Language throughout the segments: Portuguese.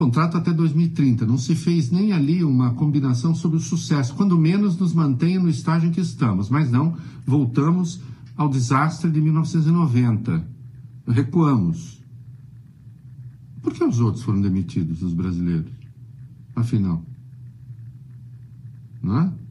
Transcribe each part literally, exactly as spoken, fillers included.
Contrato até dois mil e trinta. Não se fez nem ali uma combinação sobre o sucesso. Quando menos nos mantenha no estágio em que estamos. Mas não, voltamos ao desastre de mil novecentos e noventa. Recuamos. Por que os outros foram demitidos, os brasileiros? Afinal. Não é?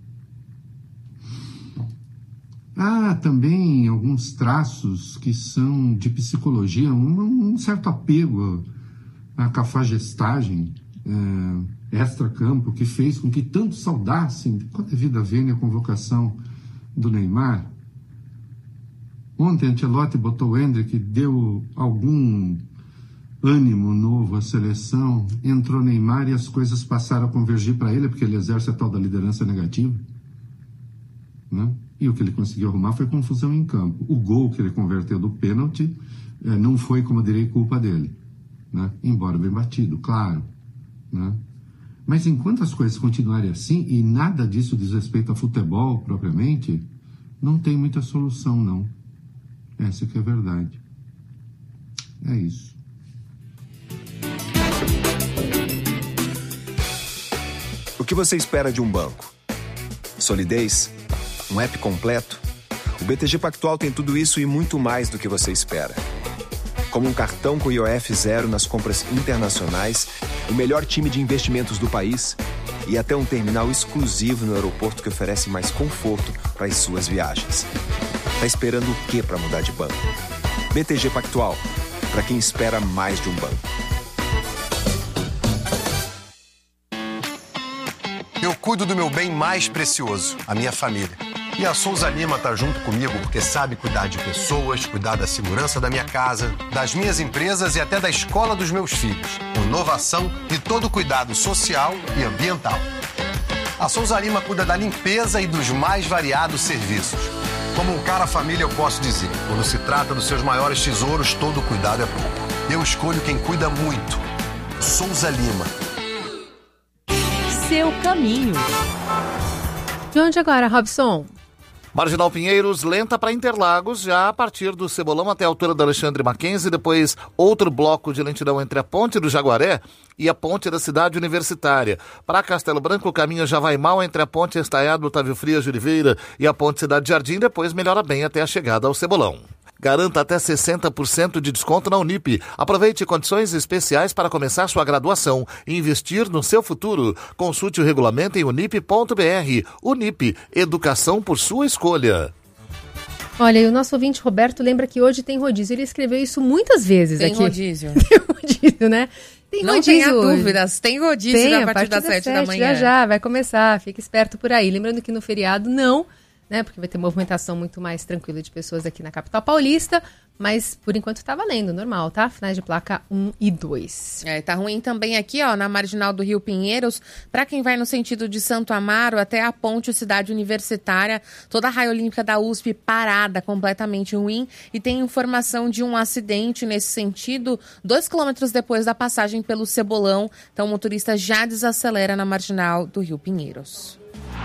Há também alguns traços que são de psicologia, um, um certo apego a cafagestagem é, extra-campo, que fez com que tantos saudassem, quando a vida vem, a convocação do Neymar. Ontem, Ancelotti botou o Endrick, deu algum ânimo novo à seleção, entrou Neymar e as coisas passaram a convergir para ele, porque ele exerce a tal da liderança negativa. Né? E o que ele conseguiu arrumar foi confusão em campo. O gol que ele converteu do pênalti é, não foi, como eu direi, culpa dele. Né? Embora bem batido, claro. Né? Mas enquanto as coisas continuarem assim, e nada disso diz respeito a futebol propriamente, não tem muita solução, não. Essa que é a verdade. É isso. O que você espera de um banco? Solidez? Um app completo? O B T G Pactual tem tudo isso e muito mais do que você espera. Como um cartão com I O F zero nas compras internacionais, o melhor time de investimentos do país e até um terminal exclusivo no aeroporto que oferece mais conforto para as suas viagens. Tá esperando o quê para mudar de banco? B T G Pactual, para quem espera mais de um banco. Eu cuido do meu bem mais precioso, a minha família. E a Souza Lima tá junto comigo porque sabe cuidar de pessoas, cuidar da segurança da minha casa, das minhas empresas e até da escola dos meus filhos. Com inovação e todo o cuidado social e ambiental. A Souza Lima cuida da limpeza e dos mais variados serviços. Como um cara família, eu posso dizer, quando se trata dos seus maiores tesouros, todo cuidado é pouco. Eu escolho quem cuida muito. Souza Lima. Seu caminho. De onde agora, Robson? Marginal Pinheiros, lenta para Interlagos, já a partir do Cebolão até a altura da Alexandre Mackenzie, depois outro bloco de lentidão entre a Ponte do Jaguaré e a Ponte da Cidade Universitária. Para Castelo Branco, o caminho já vai mal entre a Ponte Estaiado Otávio Frias de Oliveira e a Ponte Cidade Jardim, depois melhora bem até a chegada ao Cebolão. Garanta até sessenta por cento de desconto na Unip. Aproveite condições especiais para começar sua graduação e investir no seu futuro. Consulte o regulamento em unip ponto b r. Unip, educação por sua escolha. Olha, e o nosso ouvinte Roberto lembra que hoje tem rodízio. Ele escreveu isso muitas vezes tem aqui. Rodízio. Tem rodízio, né? Tem Não rodízio tenha hoje. dúvidas, tem rodízio tem, a partir, das sete da manhã. Já já, vai começar, fica esperto por aí. Lembrando que no feriado não, né? Porque vai ter movimentação muito mais tranquila de pessoas aqui na capital paulista, mas por enquanto tá valendo, normal, tá? Finais de placa um e dois. É, tá ruim também aqui, ó, na marginal do Rio Pinheiros, para quem vai no sentido de Santo Amaro até a Ponte Cidade Universitária, toda a raia olímpica da U S P parada, completamente ruim, e tem informação de um acidente nesse sentido, dois quilômetros depois da passagem pelo Cebolão, então o motorista já desacelera na marginal do Rio Pinheiros.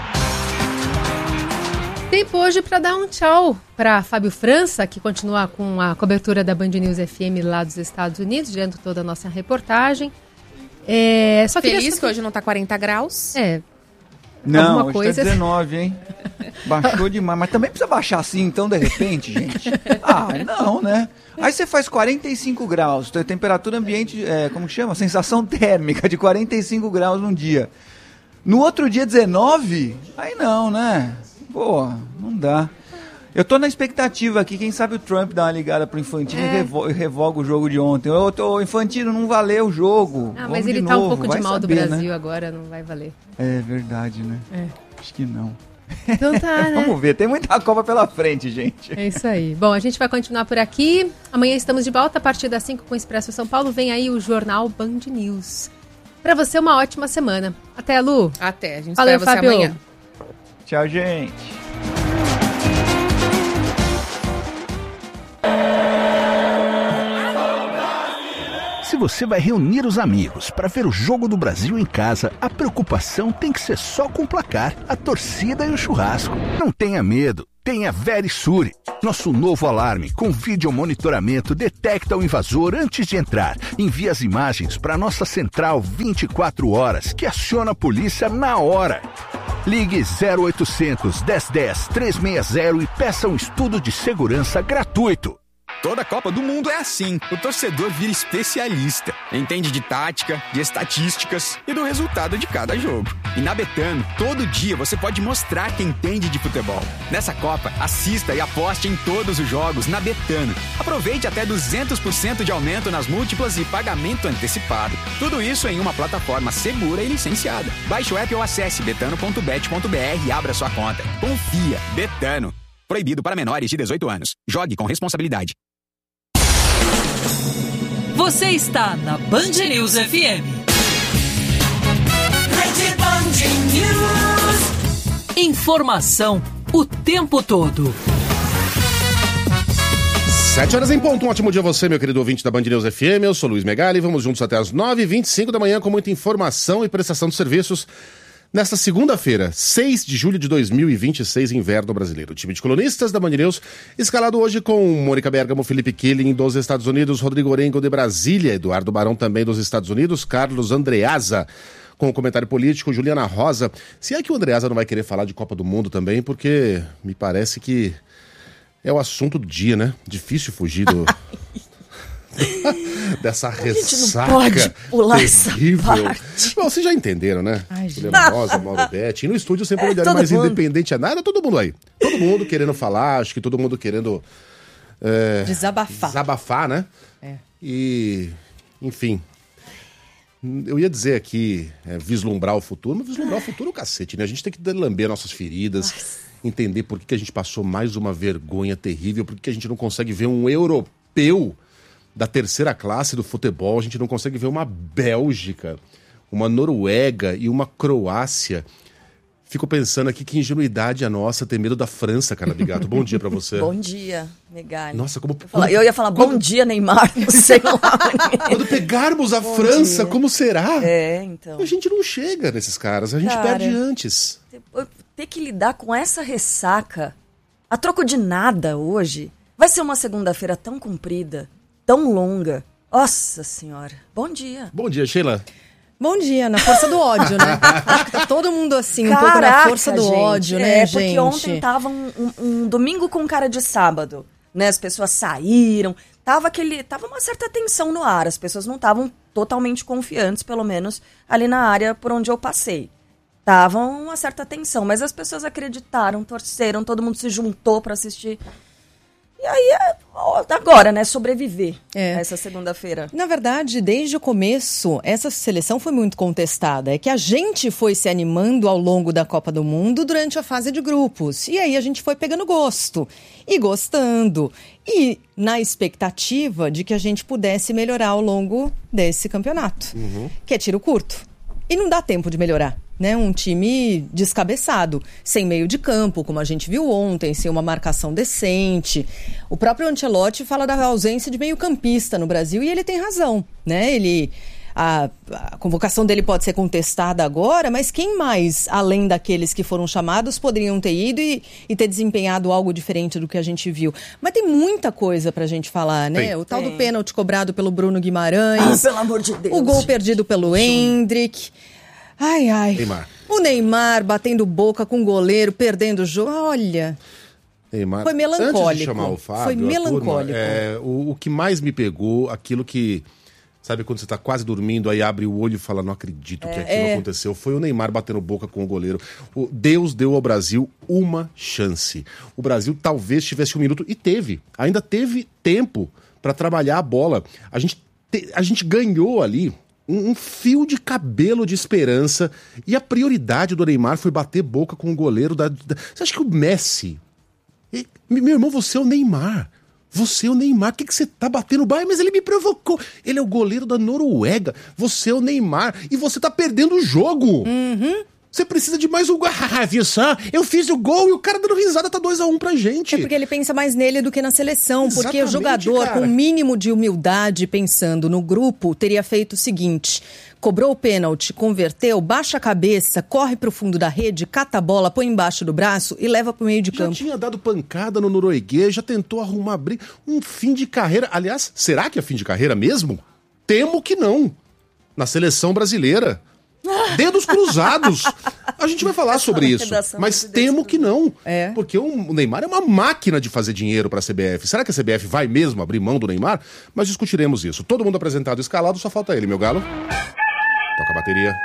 Tempo hoje para dar um tchau para Fábio França, que continua com a cobertura da Band News F M lá dos Estados Unidos, dentro de toda a nossa reportagem. É, só Feliz queria... que hoje não tá quarenta graus? É. Não, hoje coisa... tá dezenove, hein? Baixou demais. Mas também precisa baixar assim, então, de repente, gente? Ah, não, né? Aí você faz quarenta e cinco graus, temperatura ambiente, é, como chama? Sensação térmica de quarenta e cinco graus num dia. No outro dia, dezenove? Aí não, né? Pô, não dá. Eu tô na expectativa aqui, quem sabe o Trump dá uma ligada pro Infantino é. e revo- revoga o jogo de ontem. Ô, tô, Infantino, não valeu o jogo. Ah, Vamos mas ele de tá novo. um pouco Vai de mal saber, do Brasil né? agora, não vai valer. É verdade, né? É. Acho que não. Então tá, né? Vamos ver, tem muita Copa pela frente, gente. É isso aí. Bom, a gente vai continuar por aqui. Amanhã estamos de volta a partir das cinco com o Expresso São Paulo. Vem aí o Jornal Band News. Pra você, uma ótima semana. Até, Lu. Até, a gente Valeu, espera você Fábio. amanhã. Tchau, gente. Se Se você vai reunir os amigos para ver o Jogo do Brasil em casa, a preocupação tem que ser só com o placar, a torcida e o churrasco. Não tenha medo, tenha Verisure. Nosso novo alarme com vídeo monitoramento detecta o invasor antes de entrar. Envia as imagens para nossa central vinte e quatro horas, que aciona a polícia na hora. Ligue zero oitocentos, dez dez, trezentos e sessenta e peça um estudo de segurança gratuito. Toda Copa do Mundo é assim. O torcedor vira especialista. Entende de tática, de estatísticas e do resultado de cada jogo. E na Betano, todo dia você pode mostrar que entende de futebol. Nessa Copa, assista e aposte em todos os jogos na Betano. Aproveite até duzentos por cento de aumento nas múltiplas e pagamento antecipado. Tudo isso em uma plataforma segura e licenciada. Baixe o app ou acesse betano ponto bet ponto b r e abra sua conta. Confia. Betano. Proibido para menores de dezoito anos. Jogue com responsabilidade. Você está na Band News F M. Rede Band News. Informação o tempo todo. Sete horas em ponto. Um ótimo dia a você, meu querido ouvinte da Band News F M. Eu sou Luiz Megali. Vamos juntos até as nove e vinte e cinco da manhã com muita informação e prestação de serviços. Nesta segunda-feira, seis de julho de dois mil e vinte e seis, inverno brasileiro. O time de colunistas da Band News, escalado hoje com Mônica Bergamo, Felipe Killing dos Estados Unidos, Rodrigo Orengo de Brasília, Eduardo Barão também dos Estados Unidos, Carlos Andreasa com o comentário político, Juliana Rosa. Se é que o Andreasa não vai querer falar de Copa do Mundo também, porque me parece que é o assunto do dia, né? Difícil fugir do... dessa ressaca não pode pular terrível. Essa parte. Bom, vocês já entenderam, né? Ai, Juliana Rosa, Mauro Betti. E no estúdio sempre é, olhando mais mundo. Independente a nada, todo mundo aí. Todo mundo querendo falar, acho que todo mundo querendo é, desabafar. Desabafar, né? É. E, enfim, eu ia dizer aqui, é, vislumbrar o futuro, mas vislumbrar o futuro é o cacete, né? A gente tem que lamber nossas feridas, Nossa. entender por que, que a gente passou mais uma vergonha terrível, por que, que a gente não consegue ver um europeu da terceira classe do futebol, a gente não consegue ver uma Bélgica, uma Noruega e uma Croácia. Fico pensando aqui que ingenuidade a nossa ter medo da França, cara Bigato. Bom dia pra você. Bom dia, Megali. Nossa, como... Eu, falar, eu ia falar quando... bom dia, Neymar, não sei lá. Quando pegarmos a bom França, dia. Como será? É, então. A gente não chega nesses caras, a gente cara, perde antes. Ter que lidar com essa ressaca, a troco de nada hoje, vai ser uma segunda-feira tão comprida, tão longa. Nossa senhora. Bom dia. Bom dia, Sheila. Bom dia, na força do ódio, né? Acho que tá todo mundo assim, Caraca, um pouco na força do gente, ódio, né, é, gente? Porque ontem tava um, um, um domingo com cara de sábado, né? As pessoas saíram, tava aquele, tava uma certa tensão no ar, as pessoas não estavam totalmente confiantes, pelo menos ali na área por onde eu passei. Tava uma certa tensão, mas as pessoas acreditaram, torceram, todo mundo se juntou para assistir. E aí, agora, né, sobreviver é. a essa segunda-feira. Na verdade, desde o começo, essa seleção foi muito contestada. É que a gente foi se animando ao longo da Copa do Mundo durante a fase de grupos. E aí a gente foi pegando gosto e gostando. E na expectativa de que a gente pudesse melhorar ao longo desse campeonato. Uhum. Que é tiro curto. E não dá tempo de melhorar. Né, um time descabeçado, sem meio de campo, como a gente viu ontem, sem uma marcação decente. O próprio Ancelotti fala da ausência de meio-campista no Brasil e ele tem razão, né? Ele, a, a convocação dele pode ser contestada agora, mas quem mais, além daqueles que foram chamados, poderiam ter ido e, e ter desempenhado algo diferente do que a gente viu? Mas tem muita coisa pra gente falar, né? Tem. O tal tem. do pênalti cobrado pelo Bruno Guimarães, ah, pelo amor de Deus. O gol perdido pelo Endrick. Ai, ai. Neymar. O Neymar batendo boca com o goleiro, perdendo o jogo. Olha. Neymar. Foi melancólico. Antes de chamar o Fábio, Foi melancólico. Turma, é, o, o que mais me pegou, aquilo que... Sabe quando você tá quase dormindo, aí abre o olho e fala, não acredito é, que aquilo é. aconteceu. Foi o Neymar batendo boca com o goleiro. O Deus deu ao Brasil uma chance. O Brasil talvez tivesse um minuto, e teve. Ainda teve tempo para trabalhar a bola. A gente, te, a gente ganhou ali... Um, um fio de cabelo de esperança. E a prioridade do Neymar foi bater boca com o goleiro da... da... Você acha que o Messi... E, meu irmão, você é o Neymar. Você é o Neymar. O que, que você tá batendo? Bah, mas ele me provocou. Ele é o goleiro da Noruega. Você é o Neymar. E você tá perdendo o jogo. Uhum. Você precisa de mais um gol. Ah, viu só? Eu fiz o gol e o cara dando risada, tá dois a um pra gente. É porque ele pensa mais nele do que na seleção. Exatamente, porque o jogador, cara. com o mínimo de humildade, pensando no grupo, teria feito o seguinte: cobrou o pênalti, converteu, baixa a cabeça, corre pro fundo da rede, cata a bola, põe embaixo do braço e leva pro meio de Já campo. tinha dado pancada no norueguês, já tentou arrumar briga. Um fim de carreira. Aliás, será que é fim de carreira mesmo? Temo que não. Na seleção brasileira. Dedos cruzados. A gente vai falar sobre isso, mas temo que não. É. Porque o Neymar é uma máquina de fazer dinheiro para a C B F. Será que a C B F vai mesmo abrir mão do Neymar? Mas discutiremos isso. Todo mundo apresentado e escalado, só falta ele, meu galo. Toca a bateria.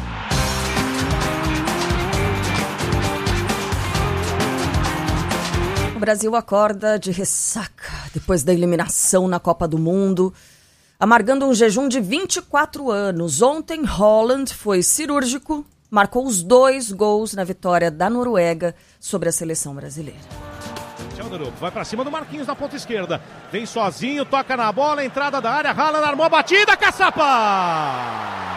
O Brasil acorda de ressaca depois da eliminação na Copa do Mundo, amargando um jejum de vinte e quatro anos. Ontem, Haaland foi cirúrgico, marcou os dois gols na vitória da Noruega sobre a seleção brasileira. Vai pra cima do Marquinhos na ponta esquerda. Vem sozinho, toca na bola, entrada da área, Haaland armou a batida, caçapa!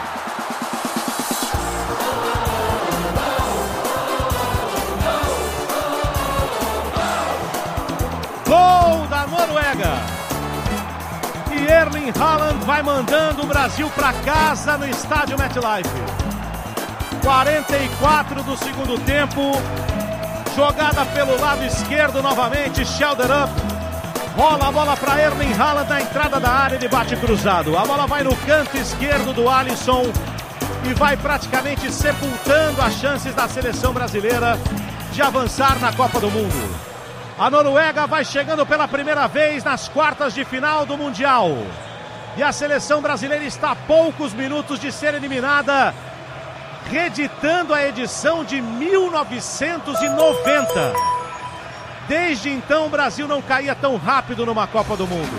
Gol da Noruega! E Erling Haaland vai mandando o Brasil para casa no estádio MetLife. quarenta e quatro do segundo tempo. Jogada pelo lado esquerdo novamente. Shoulder up. Rola a bola para Erling Haaland na entrada da área. Ele bate cruzado. A bola vai no canto esquerdo do Alisson. E vai praticamente sepultando as chances da seleção brasileira de avançar na Copa do Mundo. A Noruega vai chegando pela primeira vez nas quartas de final do Mundial. E a seleção brasileira está a poucos minutos de ser eliminada, reeditando a edição de mil novecentos e noventa. Desde então, o Brasil não caía tão rápido numa Copa do Mundo.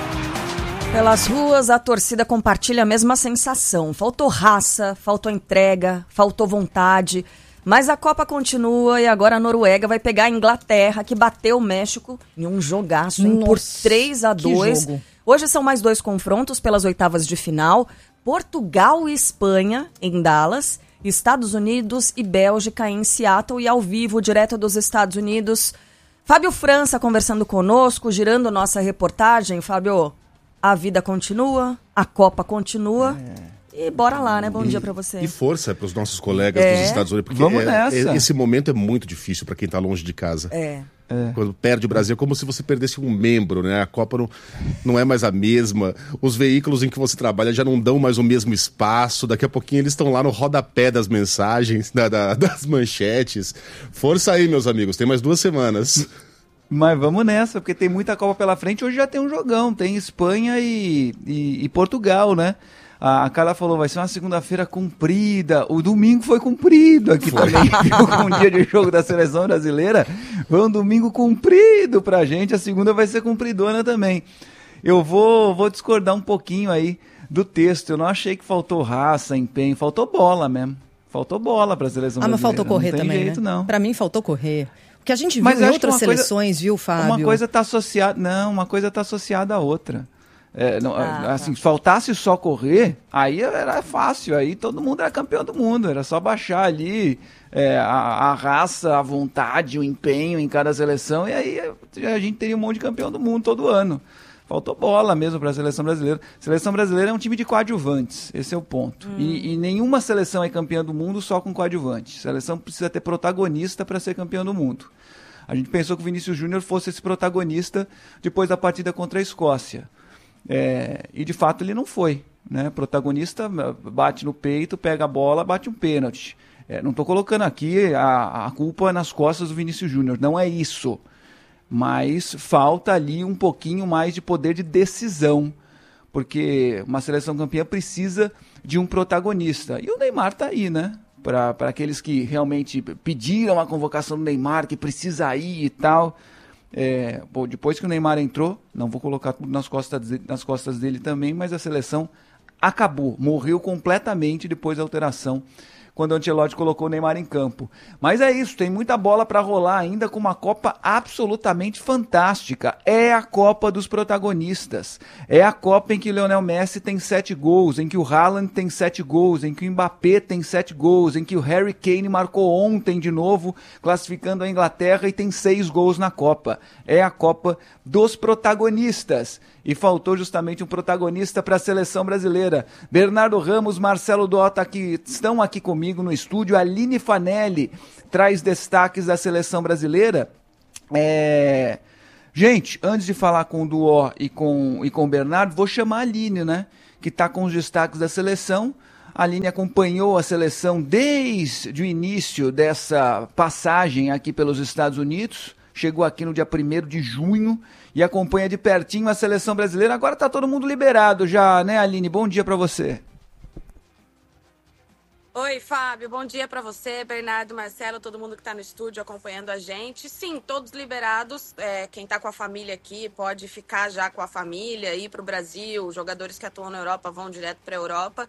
Pelas ruas, a torcida compartilha a mesma sensação. Faltou raça, faltou entrega, faltou vontade. Mas a Copa continua e agora a Noruega vai pegar a Inglaterra, que bateu o México em um jogaço, hein, por três a dois. Hoje são mais dois confrontos pelas oitavas de final. Portugal e Espanha, em Dallas. Estados Unidos e Bélgica, em Seattle. E ao vivo, direto dos Estados Unidos, Fábio França conversando conosco, girando nossa reportagem. Fábio, a vida continua, a Copa continua. É. E bora lá, né? Bom e, dia pra você. E força para os nossos colegas é. dos Estados Unidos, porque Vamos é, nessa. É, esse momento é muito difícil para quem tá longe de casa. É. É. Quando perde o Brasil, é como se você perdesse um membro, né? A Copa não, não é mais a mesma. Os veículos em que você trabalha já não dão mais o mesmo espaço. Daqui a pouquinho eles estão lá no rodapé das mensagens, da, da, das manchetes. Força aí, meus amigos, tem mais duas semanas. Mas vamos nessa, porque tem muita Copa pela frente. Hoje já tem um jogão, tem Espanha e, e, e Portugal, né? A Carla falou, vai ser uma segunda-feira comprida. O domingo foi comprido aqui foi. também, viu? Com o dia de jogo da seleção brasileira. Foi um domingo comprido pra gente. A segunda vai ser compridona também. Eu vou, vou discordar um pouquinho aí do texto. Eu não achei que faltou raça, empenho. Faltou bola mesmo. Faltou bola pra seleção ah, brasileira. Ah, mas faltou correr não tem também, jeito, né? não. Pra mim faltou correr. Porque a gente viu mas em outras seleções, coisa, viu, Fábio? Uma coisa tá associada... Não, uma coisa tá associada à outra. É, não, ah, assim, tá. se faltasse só correr, aí era fácil, aí todo mundo era campeão do mundo, era só baixar ali é, a, a raça, a vontade, o empenho em cada seleção, e aí a gente teria um monte de campeão do mundo todo ano. Faltou bola mesmo para a seleção brasileira. A seleção brasileira é um time de coadjuvantes, esse é o ponto. Hum. E, e nenhuma seleção é campeã do mundo só com coadjuvantes. A seleção precisa ter protagonista para ser campeã do mundo. A gente pensou que o Vinícius Júnior fosse esse protagonista depois da partida contra a Escócia. É, e de fato ele não foi, né? Protagonista bate no peito, pega a bola, bate um pênalti. É, não estou colocando aqui a, a culpa nas costas do Vinícius Júnior, não é isso. Mas falta ali um pouquinho mais de poder de decisão, porque uma seleção campeã precisa de um protagonista. E o Neymar está aí, né? Para aqueles que realmente pediram a convocação do Neymar, que precisa ir e tal. É, bom, depois que o Neymar entrou, não vou colocar tudo nas costas, nas costas dele também, mas a seleção acabou, morreu completamente depois da alteração quando o Ancelotti colocou o Neymar em campo. Mas é isso, tem muita bola para rolar ainda, com uma Copa absolutamente fantástica. É a Copa dos protagonistas. É a Copa em que o Lionel Messi tem sete gols, em que o Haaland tem sete gols, em que o Mbappé tem sete gols, em que o Harry Kane marcou ontem de novo, classificando a Inglaterra, e tem seis gols na Copa. É a Copa dos protagonistas. E faltou justamente um protagonista para a seleção brasileira. Bernardo Ramos, Marcelo Dota aqui, estão aqui comigo no estúdio. Aline Fanelli traz destaques da seleção brasileira. É... Gente, antes de falar com o Duó e com, e com o Bernardo, vou chamar a Aline, né? Que está com os destaques da seleção. A Aline acompanhou a seleção desde o início dessa passagem aqui pelos Estados Unidos. Chegou aqui no dia primeiro de junho e acompanha de pertinho a seleção brasileira. Agora está todo mundo liberado já, né, Aline? Bom dia para você. Oi, Fábio. Bom dia para você, Bernardo, Marcelo, todo mundo que está no estúdio acompanhando a gente. Sim, todos liberados. É, quem está com a família aqui pode ficar já com a família, ir para o Brasil. Os jogadores que atuam na Europa vão direto para a Europa.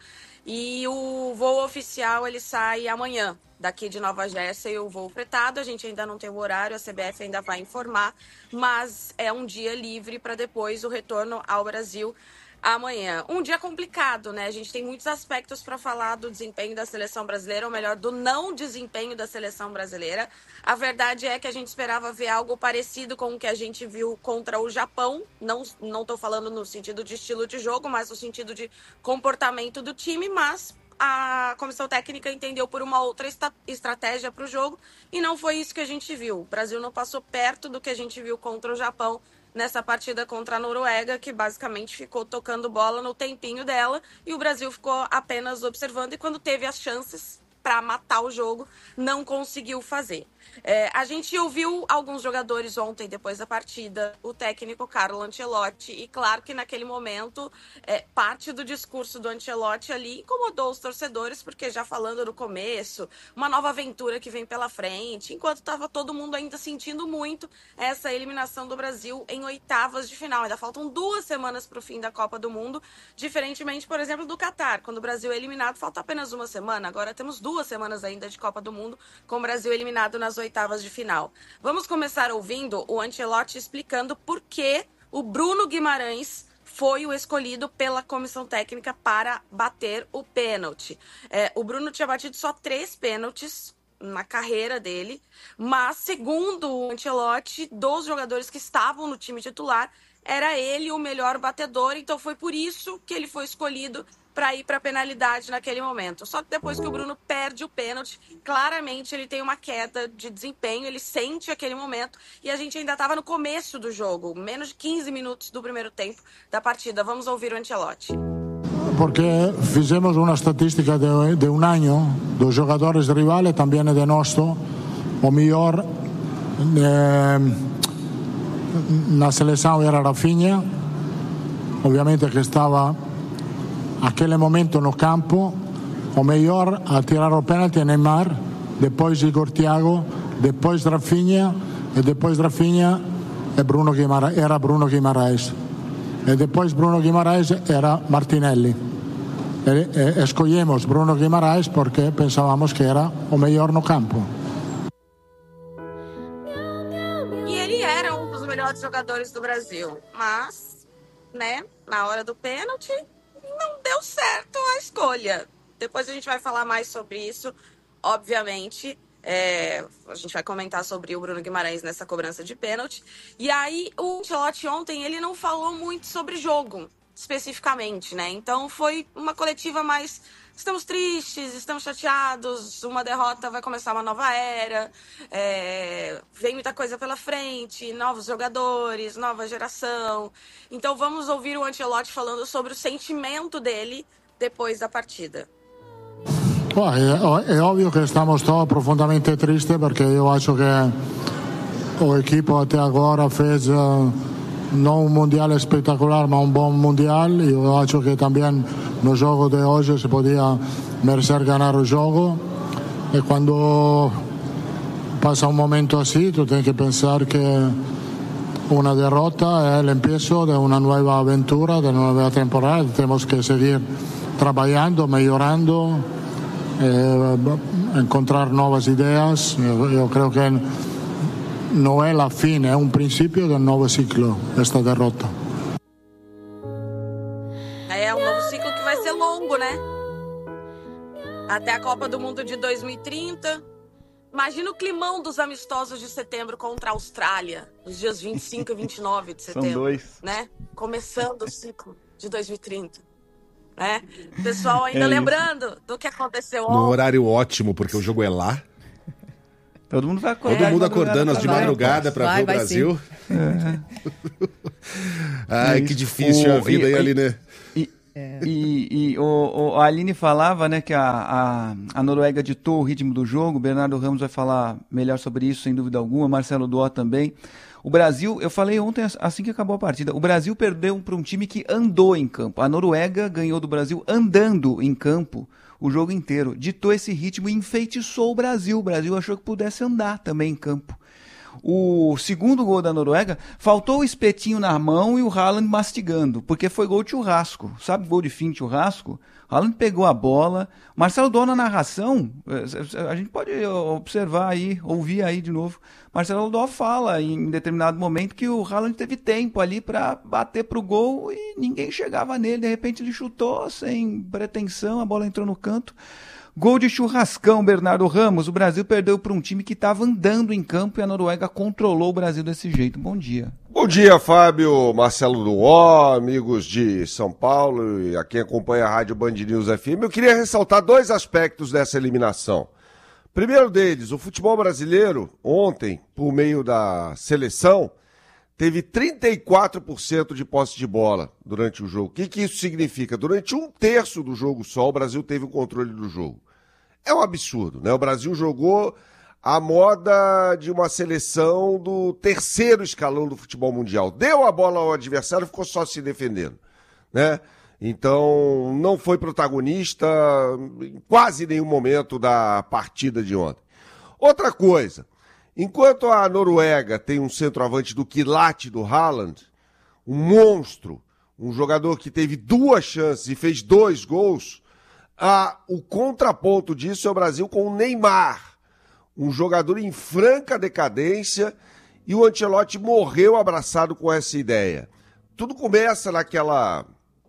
E o voo oficial ele sai amanhã, daqui de Nova Jersey, o voo fretado. A gente ainda não tem o horário, a C B F ainda vai informar, mas é um dia livre para depois o retorno ao Brasil amanhã. Um dia complicado, né? A gente tem muitos aspectos para falar do desempenho da seleção brasileira, ou melhor, do não desempenho da seleção brasileira. A verdade é que a gente esperava ver algo parecido com o que a gente viu contra o Japão. Não não estou falando no sentido de estilo de jogo, mas no sentido de comportamento do time, mas a comissão técnica entendeu por uma outra esta- estratégia para o jogo e não foi isso que a gente viu. O Brasil não passou perto do que a gente viu contra o Japão nessa partida contra a Noruega, que basicamente ficou tocando bola no tempinho dela e o Brasil ficou apenas observando e quando teve as chances para matar o jogo, não conseguiu fazer. É, a gente ouviu alguns jogadores ontem, depois da partida, o técnico Carlo Ancelotti, e claro que naquele momento, é, parte do discurso do Ancelotti ali incomodou os torcedores, porque já falando no começo, uma nova aventura que vem pela frente, enquanto estava todo mundo ainda sentindo muito essa eliminação do Brasil em oitavas de final. Ainda faltam duas semanas para o fim da Copa do Mundo, diferentemente, por exemplo, do Catar. Quando o Brasil é eliminado, falta apenas uma semana. Agora temos duas semanas ainda de Copa do Mundo, com o Brasil eliminado nas oitavas de final. Vamos começar ouvindo o Ancelotti explicando por que o Bruno Guimarães foi o escolhido pela comissão técnica para bater o pênalti. É, o Bruno tinha batido só três pênaltis na carreira dele, mas segundo o Ancelotti, dos jogadores que estavam no time titular, era ele o melhor batedor, então foi por isso que ele foi escolhido para ir para a penalidade naquele momento. Só que depois que o Bruno perde o pênalti, claramente ele tem uma queda de desempenho, ele sente aquele momento e a gente ainda estava no começo do jogo, menos de quinze minutos do primeiro tempo da partida. Vamos ouvir o Ancelotti. Porque fizemos uma estatística de, de um ano dos jogadores rivales, também de nosso, o melhor eh, na seleção era Rafinha, obviamente que estava aquele momento no campo, o melhor a tirar o pênalti é Neymar, depois Igor Thiago, depois Rafinha, e depois Rafinha é Bruno Guimarães, era Bruno Guimarães. E depois Bruno Guimarães era Martinelli. E, e, escolhemos Bruno Guimarães porque pensávamos que era o melhor no campo. E ele era um dos melhores jogadores do Brasil, mas, né, na hora do pênalti, não deu certo a escolha. Depois a gente vai falar mais sobre isso, obviamente. É, a gente vai comentar sobre o Bruno Guimarães nessa cobrança de pênalti. E aí, o Ancelotti ontem, ele não falou muito sobre jogo, especificamente, né? Então, foi uma coletiva mais... Estamos tristes, estamos chateados, uma derrota vai começar uma nova era, é, vem muita coisa pela frente, novos jogadores, nova geração. Então vamos ouvir o Ancelotti falando sobre o sentimento dele depois da partida. Bom, é, é óbvio que estamos todos profundamente tristes porque eu acho que o equipo até agora fez uh, não um mundial espetacular, mas um bom mundial. E eu acho que também no jogo de hoje se podia merecer ganhar o jogo. E quando passa um momento assim, tu tens que pensar que uma derrota é o começo de uma nova aventura, de uma nova temporada. Temos que seguir trabalhando, melhorando eh, encontrar novas ideias. Eu, eu creio que não é a fim, é um princípio de um novo ciclo, esta derrota. É um novo ciclo que vai ser longo, né? Até a Copa do Mundo de dois mil e trinta. Imagina o climão dos amistosos de setembro contra a Austrália, nos dias vinte e cinco e vinte e nove de setembro. São dois. Né? Começando o ciclo de dois mil e trinta. Né? Pessoal ainda É lembrando do que aconteceu ontem. No horário ótimo, porque o jogo é lá. Todo mundo vai acordar. Todo mundo acordando às de vai, madrugada para ver o vai, Brasil. É. Ai, que difícil o, a vida aí, Aline. E, é. e, e o, o, a Aline falava, né, que a, a, a Noruega ditou o ritmo do jogo. O Bernardo Ramos vai falar melhor sobre isso, sem dúvida alguma. Marcelo Duó também. O Brasil, eu falei ontem, assim que acabou a partida, o Brasil perdeu para um time que andou em campo. A Noruega ganhou do Brasil andando em campo o jogo inteiro. Ditou esse ritmo e enfeitiçou o Brasil. O Brasil achou que pudesse andar também em campo. O segundo gol da Noruega, faltou o espetinho na mão e o Haaland mastigando, porque foi gol de churrasco. Sabe gol de fim de churrasco? O Haaland pegou a bola. Marcelo Duó na narração, a gente pode observar aí, ouvir aí de novo. Marcelo Duó fala em determinado momento que o Haaland teve tempo ali para bater pro gol e ninguém chegava nele. De repente ele chutou sem pretensão, a bola entrou no canto. Gol de churrascão, Bernardo Ramos. O Brasil perdeu para um time que estava andando em campo e a Noruega controlou o Brasil desse jeito. Bom dia. Bom dia, Fábio, Marcelo Duó, amigos de São Paulo e a quem acompanha a Rádio Band News F M. Eu queria ressaltar dois aspectos dessa eliminação. Primeiro deles, o futebol brasileiro, ontem, por meio da seleção, teve trinta e quatro por cento de posse de bola durante o jogo. O que, que isso significa? Durante um terço do jogo só, o Brasil teve o controle do jogo. É um absurdo, né? O Brasil jogou a moda de uma seleção do terceiro escalão do futebol mundial. Deu a bola ao adversário e ficou só se defendendo, né? Então, não foi protagonista em quase nenhum momento da partida de ontem. Outra coisa, enquanto a Noruega tem um centroavante do quilate do Haaland, um monstro, um jogador que teve duas chances e fez dois gols, a, o contraponto disso é o Brasil com o Neymar, um jogador em franca decadência, e o Ancelotti morreu abraçado com essa ideia. Tudo começa naquela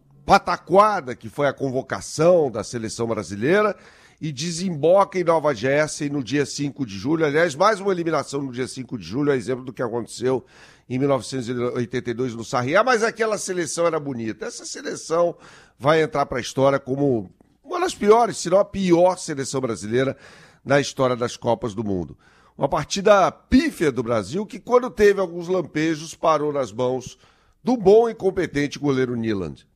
pataquada que foi a convocação da seleção brasileira e desemboca em Nova Jersey no dia cinco de julho. Aliás, mais uma eliminação no dia cinco de julho, é exemplo do que aconteceu em mil novecentos e oitenta e dois no Sarriá, mas aquela seleção era bonita. Essa seleção vai entrar para a história como uma das piores, se não a pior seleção brasileira na história das Copas do Mundo. Uma partida pífia do Brasil que, quando teve alguns lampejos, parou nas mãos do bom e competente goleiro Nyland.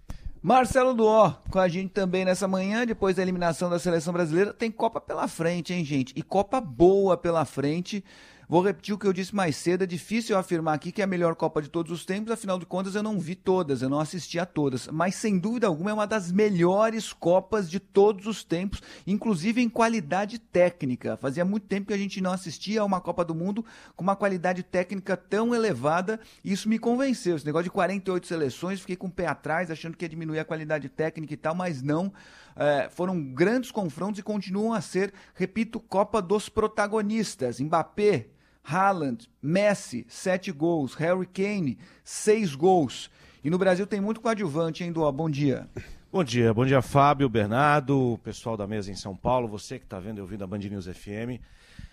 Marcelo Duó, com a gente também nessa manhã, depois da eliminação da seleção brasileira. Tem Copa pela frente, hein, gente? E Copa boa pela frente. Vou repetir o que eu disse mais cedo, é difícil eu afirmar aqui que é a melhor Copa de todos os tempos, afinal de contas eu não vi todas, eu não assisti a todas, mas sem dúvida alguma é uma das melhores Copas de todos os tempos, inclusive em qualidade técnica. Fazia muito tempo que a gente não assistia a uma Copa do Mundo com uma qualidade técnica tão elevada, e isso me convenceu. Esse negócio de quarenta e oito seleções, fiquei com o pé atrás, achando que ia diminuir a qualidade técnica e tal, mas não. É, foram grandes confrontos e continuam a ser, repito, Copa dos protagonistas. Mbappé, Haaland, Messi, sete gols, Harry Kane, seis gols. E no Brasil tem muito coadjuvante, hein, Duó? Bom dia. Bom dia, bom dia, Fábio, Bernardo, pessoal da mesa em São Paulo, você que está vendo e ouvindo a Band News F M.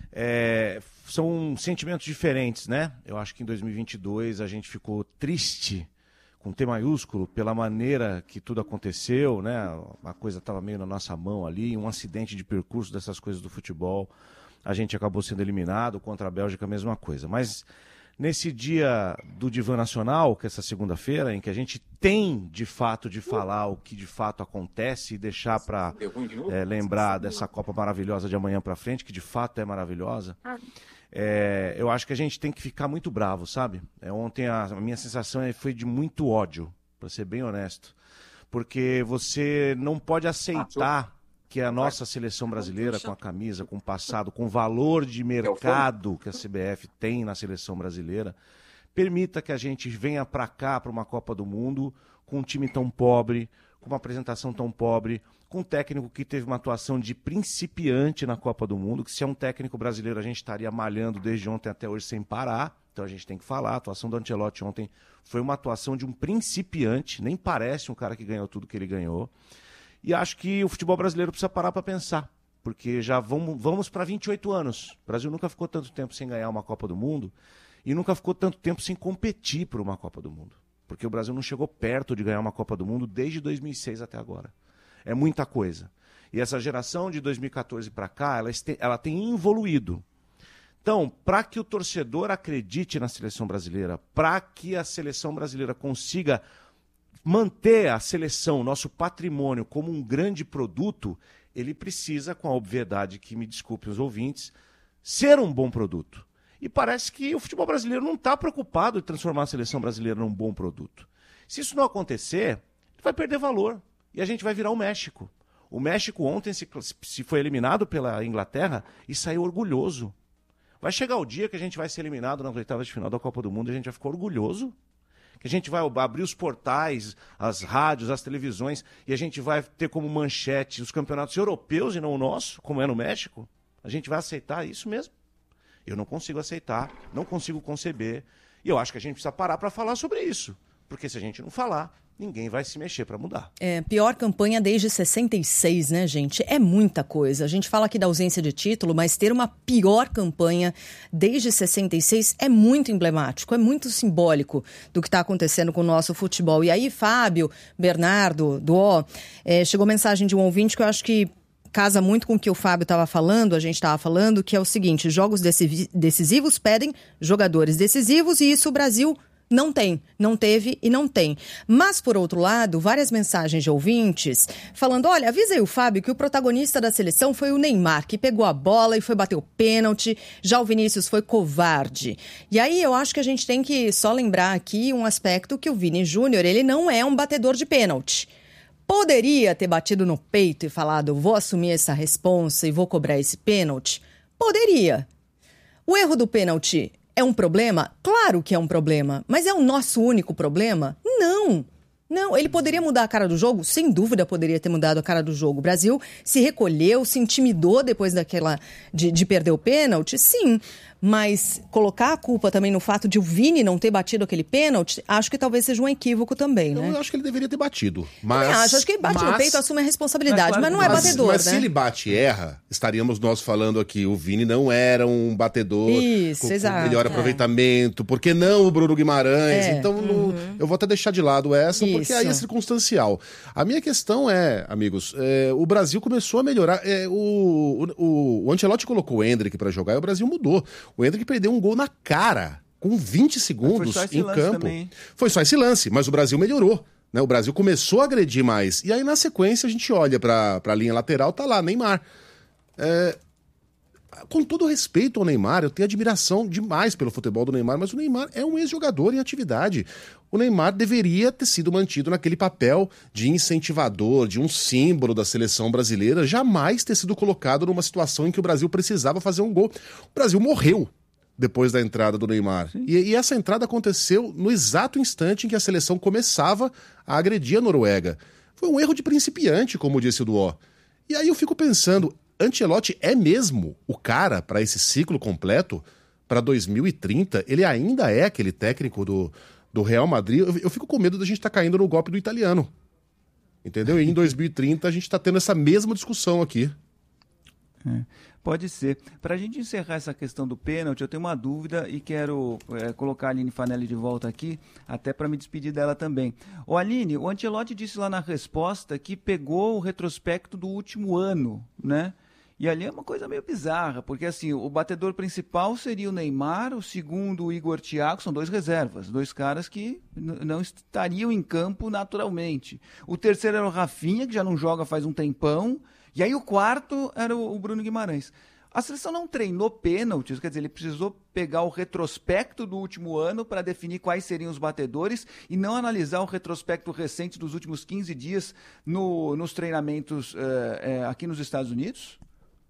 É, são sentimentos diferentes, né? Eu acho que em dois mil e vinte e dois a gente ficou triste, com T maiúsculo, pela maneira que tudo aconteceu, né? A coisa estava meio na nossa mão ali, um acidente de percurso dessas coisas do futebol. A gente acabou sendo eliminado, contra a Bélgica a mesma coisa. Mas nesse dia do Divã Nacional, que é essa segunda-feira, em que a gente tem de fato de falar o que de fato acontece e deixar para é, lembrar dessa Copa maravilhosa de amanhã para frente, que de fato é maravilhosa, é, eu acho que a gente tem que ficar muito bravo, sabe? É, ontem a, a minha sensação foi de muito ódio, para ser bem honesto. Porque você não pode aceitar que a nossa seleção brasileira, com a camisa, com o passado, com o valor de mercado que a C B F tem na seleção brasileira, permita que a gente venha para cá, para uma Copa do Mundo, com um time tão pobre, com uma apresentação tão pobre, com um técnico que teve uma atuação de principiante na Copa do Mundo, que se é um técnico brasileiro a gente estaria malhando desde ontem até hoje sem parar, então a gente tem que falar, a atuação do Ancelotti ontem foi uma atuação de um principiante, nem parece um cara que ganhou tudo que ele ganhou, e acho que o futebol brasileiro precisa parar para pensar, porque já vamos, vamos para vinte e oito anos, o Brasil nunca ficou tanto tempo sem ganhar uma Copa do Mundo, e nunca ficou tanto tempo sem competir por uma Copa do Mundo, porque o Brasil não chegou perto de ganhar uma Copa do Mundo desde dois mil e seis até agora. É muita coisa. E essa geração de dois mil e quatorze para cá, ela, este, ela tem evoluído. Então, para que o torcedor acredite na seleção brasileira, para que a seleção brasileira consiga manter a seleção, nosso patrimônio, como um grande produto, ele precisa, com a obviedade que me desculpem os ouvintes, ser um bom produto. E parece que o futebol brasileiro não está preocupado em transformar a seleção brasileira num bom produto. Se isso não acontecer, ele vai perder valor. E a gente vai virar o México. O México ontem se, se foi eliminado pela Inglaterra e saiu orgulhoso. Vai chegar o dia que a gente vai ser eliminado nas oitavas de final da Copa do Mundo e a gente vai ficar orgulhoso. Que a gente vai abrir os portais, as rádios, as televisões e a gente vai ter como manchete os campeonatos europeus e não o nosso, como é no México. A gente vai aceitar isso mesmo? Eu não consigo aceitar, não consigo conceber. E eu acho que a gente precisa parar para falar sobre isso. Porque se a gente não falar, ninguém vai se mexer para mudar. É, pior campanha desde sessenta e seis, né, gente? É muita coisa. A gente fala aqui da ausência de título, mas ter uma pior campanha desde sessenta e seis é muito emblemático, é muito simbólico do que está acontecendo com o nosso futebol. E aí, Fábio, Bernardo, Duó, é, chegou mensagem de um ouvinte que eu acho que casa muito com o que o Fábio estava falando, a gente estava falando, que é o seguinte, jogos decisivos pedem jogadores decisivos e isso o Brasil não tem, não teve e não tem. Mas, por outro lado, várias mensagens de ouvintes falando, olha, avisa aí o Fábio que o protagonista da seleção foi o Neymar, que pegou a bola e foi bater o pênalti, já o Vinícius foi covarde. E aí eu acho que a gente tem que só lembrar aqui um aspecto que o Vini Júnior, ele não é um batedor de pênalti. Poderia ter batido no peito e falado, vou assumir essa responsa e vou cobrar esse pênalti? Poderia. O erro do pênalti é um problema? Claro que é um problema. Mas é o nosso único problema? Não. Não, ele poderia mudar a cara do jogo? Sem dúvida poderia ter mudado a cara do jogo. O Brasil se recolheu, se intimidou depois daquela de, de perder o pênalti? Sim. Mas colocar a culpa também no fato de o Vini não ter batido aquele pênalti, acho que talvez seja um equívoco também, né? Eu acho que ele deveria ter batido. Mas, eu acho, acho que ele bate mas, no peito, assume a responsabilidade, mas, mas não é mas, batedor, mas né? se ele bate e erra, estaríamos nós falando aqui, o Vini não era um batedor Isso, com, exato, com melhor é. aproveitamento, por que não o Bruno Guimarães? É, então, uhum. no, eu vou até deixar de lado essa, Isso. porque aí é circunstancial. A minha questão é, amigos, é, o Brasil começou a melhorar, é, o, o, o Ancelotti colocou o Endrick para jogar e o Brasil mudou. O Endrick perdeu um gol na cara, com vinte segundos em campo. Também. Foi só esse lance, mas o Brasil melhorou. Né? O Brasil começou a agredir mais. E aí, na sequência, a gente olha para a linha lateral, tá lá, Neymar. É... Com todo respeito ao Neymar, eu tenho admiração demais pelo futebol do Neymar, mas o Neymar é um ex-jogador em atividade. O Neymar deveria ter sido mantido naquele papel de incentivador, de um símbolo da seleção brasileira, jamais ter sido colocado numa situação em que o Brasil precisava fazer um gol. O Brasil morreu depois da entrada do Neymar. E, e essa entrada aconteceu no exato instante em que a seleção começava a agredir a Noruega. Foi um erro de principiante, como disse o Duó. E aí eu fico pensando, Ancelotti é mesmo o cara para esse ciclo completo? Para dois mil e trinta, ele ainda é aquele técnico do, do Real Madrid? Eu, eu fico com medo da gente estar tá caindo no golpe do italiano. Entendeu? E em dois mil e trinta a gente está tendo essa mesma discussão aqui. É, pode ser. Para a gente encerrar essa questão do pênalti, eu tenho uma dúvida e quero é, colocar a Aline Fanelli de volta aqui, até para me despedir dela também. Ô Aline, o Ancelotti disse lá na resposta que pegou o retrospecto do último ano, né? E ali é uma coisa meio bizarra, porque assim, o batedor principal seria o Neymar, o segundo o Igor Thiago, são dois reservas, dois caras que n- não estariam em campo naturalmente. O terceiro era o Rafinha, que já não joga faz um tempão, e aí o quarto era o, o Bruno Guimarães. A seleção não treinou pênaltis, quer dizer, ele precisou pegar o retrospecto do último ano para definir quais seriam os batedores e não analisar o retrospecto recente dos últimos quinze dias no, nos treinamentos é, é, aqui nos Estados Unidos?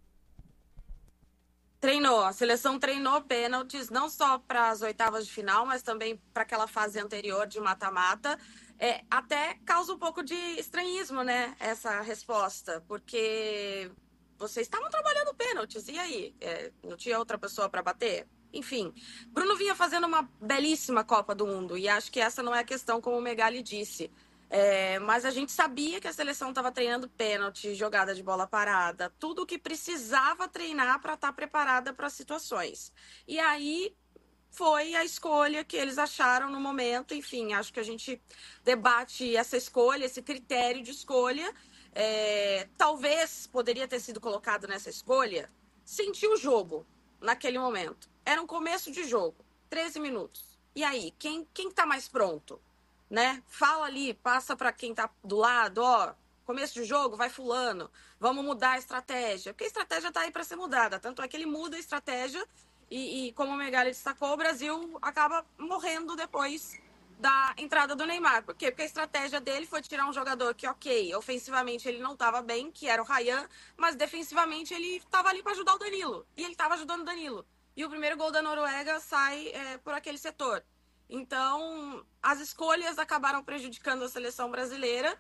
Treinou, a seleção treinou pênaltis, não só para as oitavas de final, mas também para aquela fase anterior de mata-mata. É, até causa um pouco de estranhismo, né, essa resposta, porque vocês estavam trabalhando pênaltis, e aí? É, não tinha outra pessoa para bater? Enfim, Bruno vinha fazendo uma belíssima Copa do Mundo, e acho que essa não é a questão, como o Megali disse. É, mas a gente sabia que a seleção estava treinando pênalti, jogada de bola parada, tudo o que precisava treinar para estar preparada para as situações. E aí foi a escolha que eles acharam no momento. Enfim, acho que a gente debate essa escolha, esse critério de escolha. É, talvez poderia ter sido colocado nessa escolha sentir o jogo naquele momento. Era um começo de jogo, treze minutos. E aí, quem, quem tá mais pronto? Né? Fala ali, passa para quem tá do lado, ó, começo de jogo, vai fulano, vamos mudar a estratégia. Porque a estratégia tá aí para ser mudada. Tanto é que ele muda a estratégia e, e como o Megali destacou, o Brasil acaba morrendo depois da entrada do Neymar. Por quê? Porque a estratégia dele foi tirar um jogador que, ok, ofensivamente ele não estava bem, que era o Ryan, mas defensivamente ele estava ali para ajudar o Danilo. E ele estava ajudando o Danilo. E o primeiro gol da Noruega sai é, por aquele setor. Então, as escolhas acabaram prejudicando a seleção brasileira,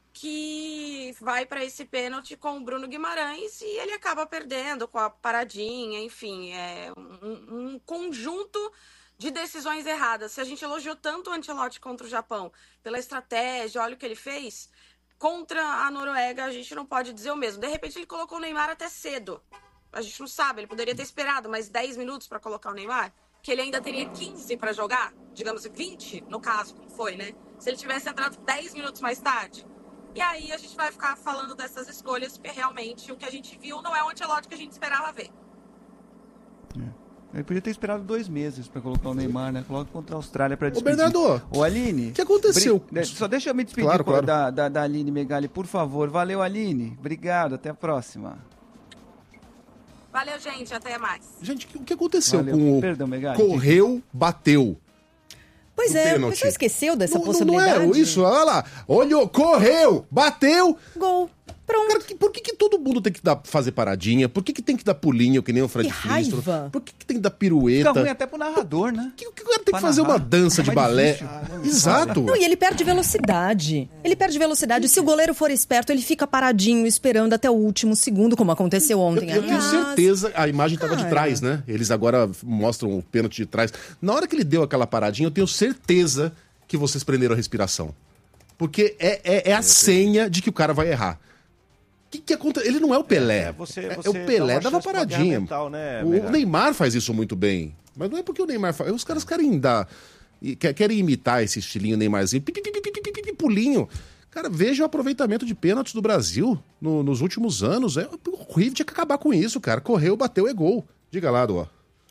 que vai para esse pênalti com o Bruno Guimarães, e ele acaba perdendo com a paradinha, enfim, é um, um conjunto de decisões erradas. Se a gente elogiou tanto o Ancelotti contra o Japão pela estratégia, olha o que ele fez, contra a Noruega a gente não pode dizer o mesmo. De repente ele colocou o Neymar até cedo. A gente não sabe, ele poderia ter esperado mais dez minutos para colocar o Neymar, que ele ainda teria quinze para jogar, digamos vinte no caso, como foi, né? Se ele tivesse entrado dez minutos mais tarde. E aí a gente vai ficar falando dessas escolhas, porque realmente o que a gente viu não é o Ancelotti que a gente esperava ver. É. Ele podia ter esperado dois meses para colocar o Neymar, né? Coloca contra a Austrália para despedir. Ô, Bernardo! Ô, Aline! O que aconteceu? Bri... Só deixa eu me despedir claro, claro. Da, da, da Aline Megali, por favor. Valeu, Aline. Obrigado, até a próxima. Valeu, gente. Até mais. Gente, o que aconteceu Valeu. com o... Perdão, Megali. Correu, bateu. Pois é, o pessoal esqueceu dessa não, possibilidade. Não é isso, olha lá. Olhou, correu, bateu. Gol. Pronto. Cara, que, por que, que todo mundo tem que dar, fazer paradinha? Por que, que tem que dar pulinho, que nem o Fred Que raiva. Flintstone? Por que, que tem que dar pirueta? Fica ruim até pro narrador, né? Que, que o cara tem Pra que fazer narrar. uma dança É de mais balé? difícil. Ah, Exato. Não, e ele perde velocidade. Ele perde velocidade. Se o goleiro for esperto, ele fica paradinho, esperando até o último segundo, como aconteceu ontem. Eu, eu tenho Aliás. certeza, a imagem estava de Cara. trás, né? Eles agora mostram o pênalti de trás. Na hora que ele deu aquela paradinha, eu tenho certeza que vocês prenderam a respiração. Porque é, é, é a senha de que o cara vai errar. O que, que acontece? Ele não é o Pelé. É, você- É- você é o Pelé dá uma dava chance pra paradinha. guerra mental, né, o Megali? Neymar faz isso muito bem. Mas não é porque o Neymar faz. Os caras querem dar. e que- Querem imitar esse estilinho Neymarzinho. Pi, pi, pi, pi, pi, pi, pi, pi, pulinho. Cara, veja o aproveitamento de pênaltis do Brasil no- nos últimos anos. É horrível, tinha que acabar com isso, cara. Correu, bateu, é gol. Diga lá, Duó.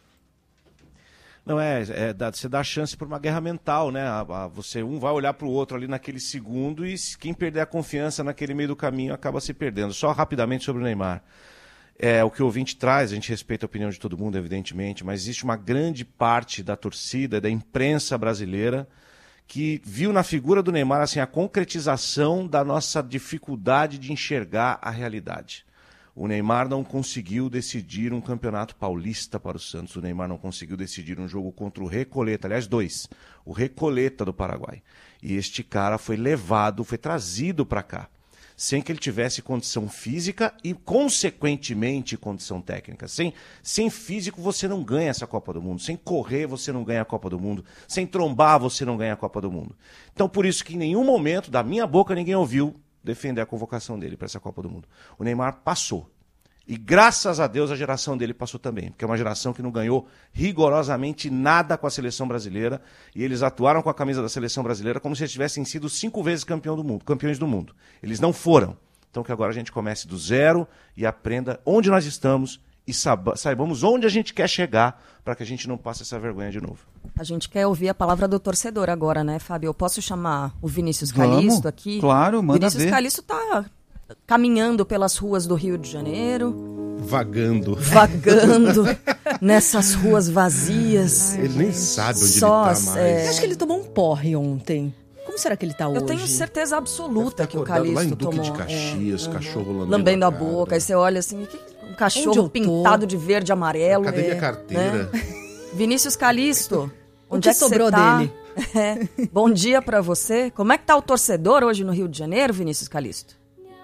Não, é, é dá- você dá chance para uma guerra mental, né? A- a- você um vai olhar para o outro ali naquele segundo e se- quem perder a confiança naquele meio do caminho acaba se perdendo. Só rapidamente sobre o Neymar. É, o que o ouvinte traz, a gente respeita a opinião de todo mundo, evidentemente, mas existe uma grande parte da torcida, da imprensa brasileira, que viu na figura do Neymar assim, a concretização da nossa dificuldade de enxergar a realidade. O Neymar não conseguiu decidir um campeonato paulista para o Santos. O Neymar não conseguiu decidir um jogo contra o Recoleta. Aliás, dois. O Recoleta do Paraguai. E este cara foi levado, foi trazido para cá, sem que ele tivesse condição física e, consequentemente, condição técnica. Sem, sem físico, você não ganha essa Copa do Mundo. Sem correr, você não ganha a Copa do Mundo. Sem trombar, você não ganha a Copa do Mundo. Então, por isso que em nenhum momento, da minha boca, ninguém ouviu defender a convocação dele para essa Copa do Mundo. O Neymar passou. E graças a Deus a geração dele passou também, porque é uma geração que não ganhou rigorosamente nada com a seleção brasileira, e eles atuaram com a camisa da seleção brasileira como se eles tivessem sido cinco vezes campeão do mundo, campeões do mundo. Eles não foram. Então que agora a gente comece do zero e aprenda onde nós estamos e saiba- saibamos onde a gente quer chegar para que a gente não passe essa vergonha de novo. A gente quer ouvir a palavra do torcedor agora, né, Fábio? Eu posso chamar o Vinícius Vamos, Calixto aqui? claro, manda Vinícius ver. Calixto tá caminhando pelas ruas do Rio de Janeiro, Vagando. vagando nessas ruas vazias. Ele nem sabe onde Só, ele tá mais. é, Eu acho que ele tomou um porre ontem. Como será que ele tá hoje? Eu tenho certeza absoluta que o Acordado lá em Calixto Duque tomou. de Caxias, é, cachorro lambendo, lambendo a cara. boca, aí você olha assim, que- um Onde eu cachorro tô? pintado de verde e amarelo. Cadê minha é, carteira? né? Vinícius Calixto, O onde que é que sobrou você tá? dele? É. Bom dia pra você. Como é que tá o torcedor hoje no Rio de Janeiro, Vinícius Calixto?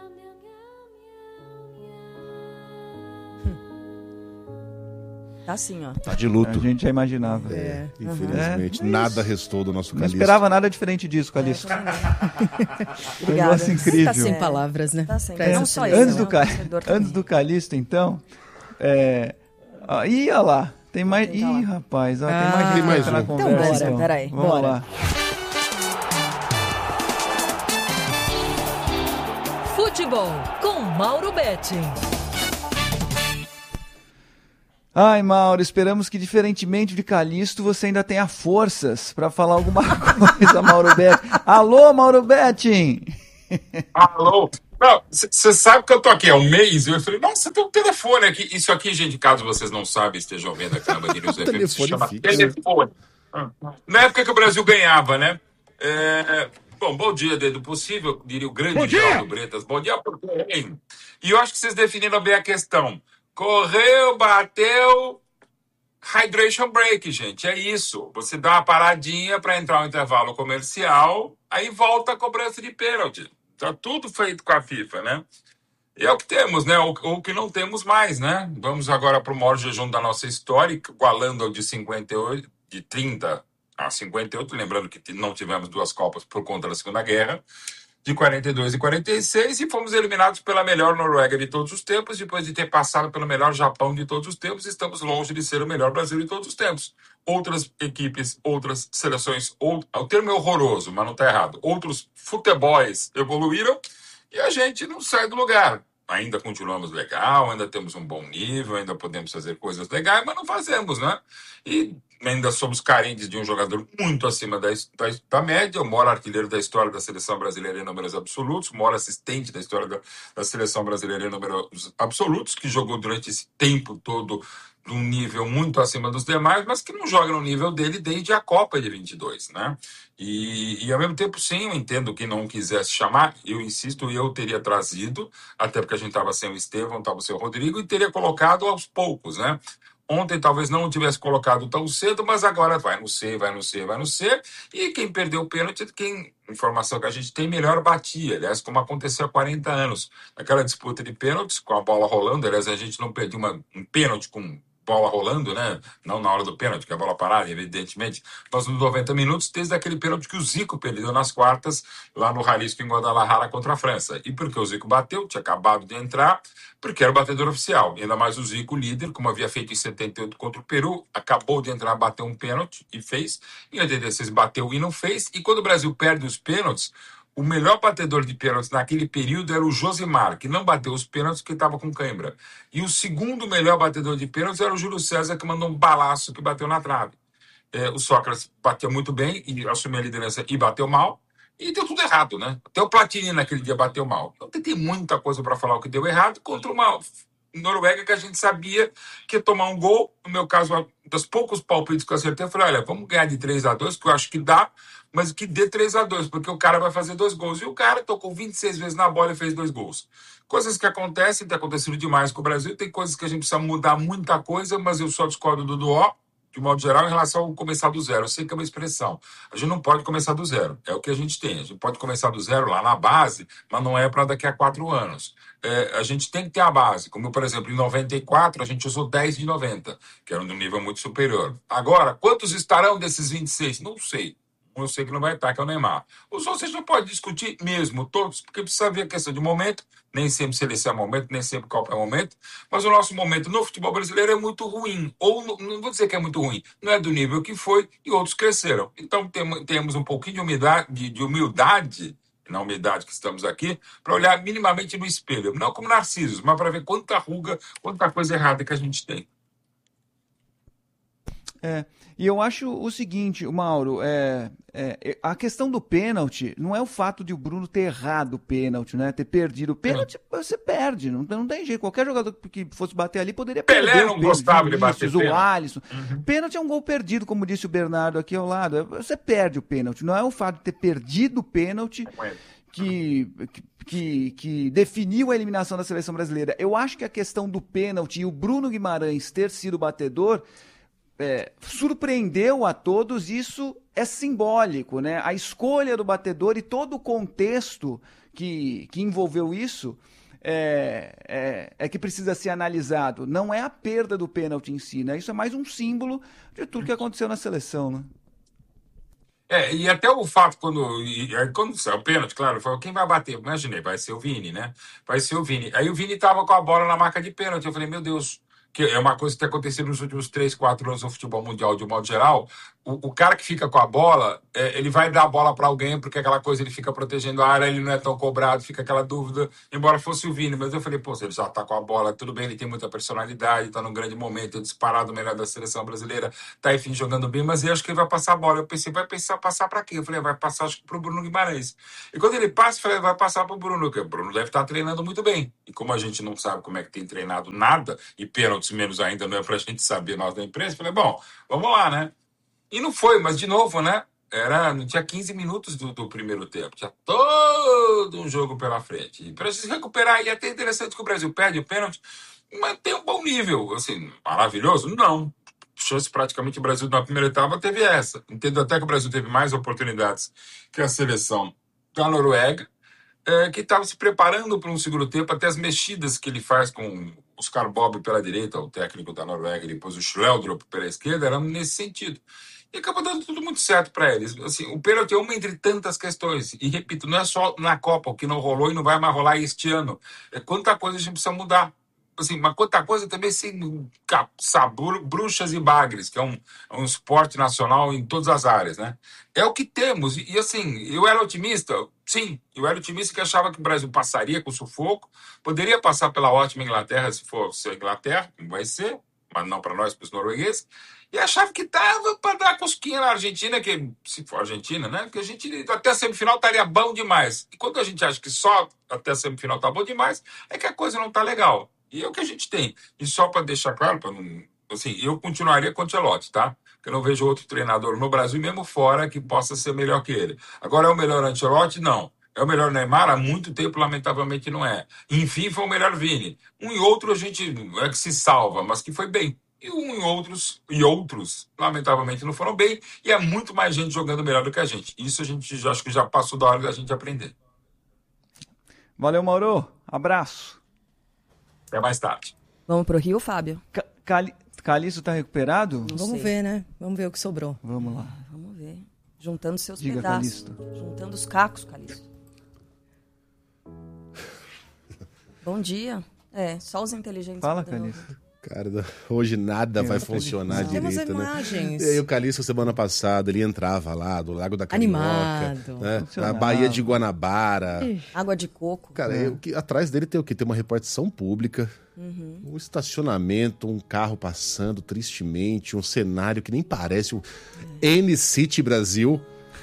Tá assim, ó. Tá de luto. A gente já imaginava. É, infelizmente, é. nada restou do nosso Não Calixto. esperava nada diferente disso, Calixto. É, um negócio incrível. Tá sem palavras, né? Tá sem. É, Não só isso, antes, né? do O Ca... torcedor antes do Calixto, então. É... Ah, ih, olha lá. Tem mais. Ih, lá. rapaz, ó, ah, tem mais gente tem mais na um. conversa. Então, bora, então. peraí. Vamos Bora. lá. Futebol com Mauro Betting. Ai, Mauro, esperamos que, diferentemente de Calixto, você ainda tenha forças para falar alguma coisa, Mauro Betting. Alô, Mauro Betting! Alô? Não, você sabe que eu tô aqui há um mês e eu falei, nossa, tem um telefone aqui. Isso aqui, gente, caso vocês não sabem, estejam vendo aqui na Band News F M, se chama telefone. Na época que o Brasil ganhava, né? É... Bom, bom dia, dentro do possível, diria o grande Geraldo Bretas. Bom dia, por quê? E eu acho que vocês definiram bem a questão. Correu, bateu, hydration break, gente, é isso. Você dá uma paradinha para entrar no intervalo comercial, aí volta a cobrança de pênalti. Tá tudo feito com a FIFA, né? E é o que temos, né? O, o que não temos mais, né? Vamos agora para o maior jejum da nossa história, igualando ao de cinquenta e oito, de trinta a cinquenta e oito, lembrando que não tivemos duas Copas por conta da Segunda Guerra, de quarenta e dois e quarenta e seis, e fomos eliminados pela melhor Noruega de todos os tempos, depois de ter passado pelo melhor Japão de todos os tempos, estamos longe de ser o melhor Brasil de todos os tempos. Outras equipes, outras seleções, ou, o termo é horroroso, mas não está errado, outros futebols evoluíram e a gente não sai do lugar. Ainda continuamos legal, ainda temos um bom nível, ainda podemos fazer coisas legais, mas não fazemos, né? E ainda somos carentes de um jogador muito acima da, da, da média, o maior artilheiro da história da seleção brasileira em números absolutos, o maior assistente da história da, da seleção brasileira em números absolutos, que jogou durante esse tempo todo num nível muito acima dos demais, mas que não joga no nível dele desde a Copa de vinte e dois, né? E, e ao mesmo tempo, sim, eu entendo que não quisesse chamar, eu insisto, eu teria trazido, até porque a gente estava sem o Estevão, estava o seu Rodrigo, e teria colocado aos poucos, né? Ontem talvez não tivesse colocado tão cedo, mas agora vai no C, vai no C, vai no C. E quem perdeu o pênalti, quem, informação que a gente tem, melhor batia. Aliás, como aconteceu há quarenta anos. Naquela disputa de pênaltis, com a bola rolando, aliás, a gente não perdeu uma, um pênalti com bola rolando, né? Não na hora do pênalti, que a bola parada, evidentemente. Nós nos noventa minutos, desde aquele pênalti que o Zico perdeu nas quartas, lá no Jalisco, em Guadalajara, contra a França. E porque o Zico bateu, tinha acabado de entrar, porque era o batedor oficial. E ainda mais o Zico, líder, como havia feito em setenta e oito contra o Peru, acabou de entrar, bateu um pênalti e fez. Em oitenta e seis bateu e não fez. E quando o Brasil perde os pênaltis, o melhor batedor de pênaltis naquele período era o Josimar, que não bateu os pênaltis porque estava com cãibra. E o segundo melhor batedor de pênaltis era o Júlio César, que mandou um balaço que bateu na trave. É, o Sócrates bateu muito bem e assumiu a liderança e bateu mal. E deu tudo errado, né? Até o Platini naquele dia bateu mal. Então tem muita coisa para falar o que deu errado contra uma Noruega que a gente sabia que ia tomar um gol. No meu caso, um dos poucos palpites que eu acertei, eu falei, olha, vamos ganhar de três a dois, que eu acho que dá, mas que dê três a dois, porque o cara vai fazer dois gols. E o cara tocou vinte e seis vezes na bola e fez dois gols. Coisas que acontecem, tem acontecido demais com o Brasil, tem coisas que a gente precisa mudar muita coisa, mas eu só discordo do Duó, de modo geral, em relação ao começar do zero. Eu sei que é uma expressão. A gente não pode começar do zero. É o que a gente tem. A gente pode começar do zero lá na base, mas não é para daqui a quatro anos. É, a gente tem que ter a base. Como, por exemplo, em noventa e quatro, a gente usou dez de noventa, que era um nível muito superior. Agora, quantos estarão desses vinte e seis? Não sei. Eu sei que não vai estar, que é o Neymar. Os outros a gente não pode discutir mesmo, todos, porque precisa ver a questão de momento. Nem sempre seleção é momento, nem sempre Copa é momento. Mas o nosso momento no futebol brasileiro é muito ruim. Ou, não vou dizer que é muito ruim, não é do nível que foi e outros cresceram. Então tem, temos um pouquinho de humildade, de, de humildade, na humildade que estamos aqui, para olhar minimamente no espelho. Não como narcisos, mas para ver quanta ruga, quanta coisa errada que a gente tem. É, e eu acho o seguinte, Mauro, é, é, a questão do pênalti não é o fato de o Bruno ter errado o pênalti, né? Ter perdido o pênalti, você perde, não, não tem jeito. Qualquer jogador que fosse bater ali poderia perder. Pelé não gostava de bater pênalti. O Alisson. Uhum. Pênalti é um gol perdido, como disse o Bernardo aqui ao lado. Você perde o pênalti, não é o fato de ter perdido o pênalti que, que, que definiu a eliminação da seleção brasileira. Eu acho que a questão do pênalti e o Bruno Guimarães ter sido batedor... É, surpreendeu a todos, isso é simbólico, né? A escolha do batedor e todo o contexto que, que envolveu isso é, é, é que precisa ser analisado. Não é a perda do pênalti em si, né? Isso é mais um símbolo de tudo que aconteceu na seleção, né? É, e até o fato, quando, e, quando saiu o pênalti, claro, foi quem vai bater? Imaginei, vai ser o Vini, né? Vai ser o Vini. Aí o Vini tava com a bola na marca de pênalti. Eu falei, meu Deus, que é uma coisa que tem acontecido nos últimos três, quatro anos no futebol mundial, de um modo geral. O, o cara que fica com a bola, é, ele vai dar a bola para alguém, porque aquela coisa ele fica protegendo a área, ele não é tão cobrado, fica aquela dúvida, embora fosse o Vini. Mas eu falei, pô, se ele já tá com a bola, tudo bem, ele tem muita personalidade, tá num grande momento, é disparado o melhor da seleção brasileira, tá, enfim, jogando bem, mas eu acho que ele vai passar a bola. Eu pensei, vai pensar, passar para quê? Eu falei, vai passar, acho que pro Bruno Guimarães. E quando ele passa, eu falei, vai passar pro Bruno, porque o Bruno deve estar treinando muito bem. E como a gente não sabe como é que tem treinado nada, e pênaltis menos ainda não é pra gente saber, nós da imprensa, eu falei, bom, vamos lá, né? E não foi, mas de novo, né? Era, não tinha quinze minutos do, do primeiro tempo. Tinha todo um jogo pela frente. E para se recuperar, e é até interessante que o Brasil perde o pênalti, mas tem um bom nível. Assim, maravilhoso? Não. Chance praticamente o Brasil na primeira etapa teve essa. Entendo até que o Brasil teve mais oportunidades que a seleção da Noruega, é, que estava se preparando para um segundo tempo, até as mexidas que ele faz com o Oscar Bob pela direita, o técnico da Noruega, e depois o Schleldrup pela esquerda, eram nesse sentido. E acaba dando tudo muito certo para eles. Assim, o pênalti é uma entre tantas questões. E, repito, não é só na Copa, o que não rolou e não vai mais rolar este ano. É quanta coisa a gente precisa mudar. Assim, mas quanta coisa também sem caçar bruxas e bagres, que é um, é um esporte nacional em todas as áreas, né? É o que temos. E, e assim, eu era otimista, sim. Eu era otimista que achava que o Brasil passaria com sufoco, poderia passar pela ótima Inglaterra, se fosse a Inglaterra, como vai ser, mas não para nós, para os noruegueses. E achava que tava para dar cosquinha na Argentina, que se for Argentina, né? Que a gente até a semifinal estaria bom demais. E quando a gente acha que só até a semifinal tá bom demais, é que a coisa não tá legal. E é o que a gente tem. E só para deixar claro, para não, assim, eu continuaria com o Ancelotti, tá? Porque eu não vejo outro treinador no Brasil, mesmo fora, que possa ser melhor que ele. Agora, é o melhor Ancelotti? Não. É o melhor Neymar? Há muito tempo, lamentavelmente, não é. Enfim, foi o melhor Vini. Um e outro a gente é que se salva, mas que foi bem. E um e outros, e outros, lamentavelmente, não foram bem. E é muito mais gente jogando melhor do que a gente. Isso a gente já, acho que já passou da hora da gente aprender. Valeu, Mauro. Abraço. Até mais tarde. Vamos pro Rio, Fábio? Ca Cali Calixto tá recuperado? Não Vamos sei. ver, né? Vamos ver o que sobrou. Vamos lá. Vamos ver. Juntando seus Diga, pedaços. Calixto. Juntando os cacos, Calixto. Bom dia. É, só os inteligentes. Fala, Calixto. Cara, hoje nada vai funcionar direito, Temos né? imagens. E aí o Calixto, semana passada, ele entrava lá do Lago da Carioca, animado, né? Na Baía de Guanabara. Ih. Água de coco. Cara, é. eu, que, atrás dele tem o quê? Tem uma repartição pública, uhum. um estacionamento, um carro passando tristemente, um cenário que nem parece o é. N-City Brasil.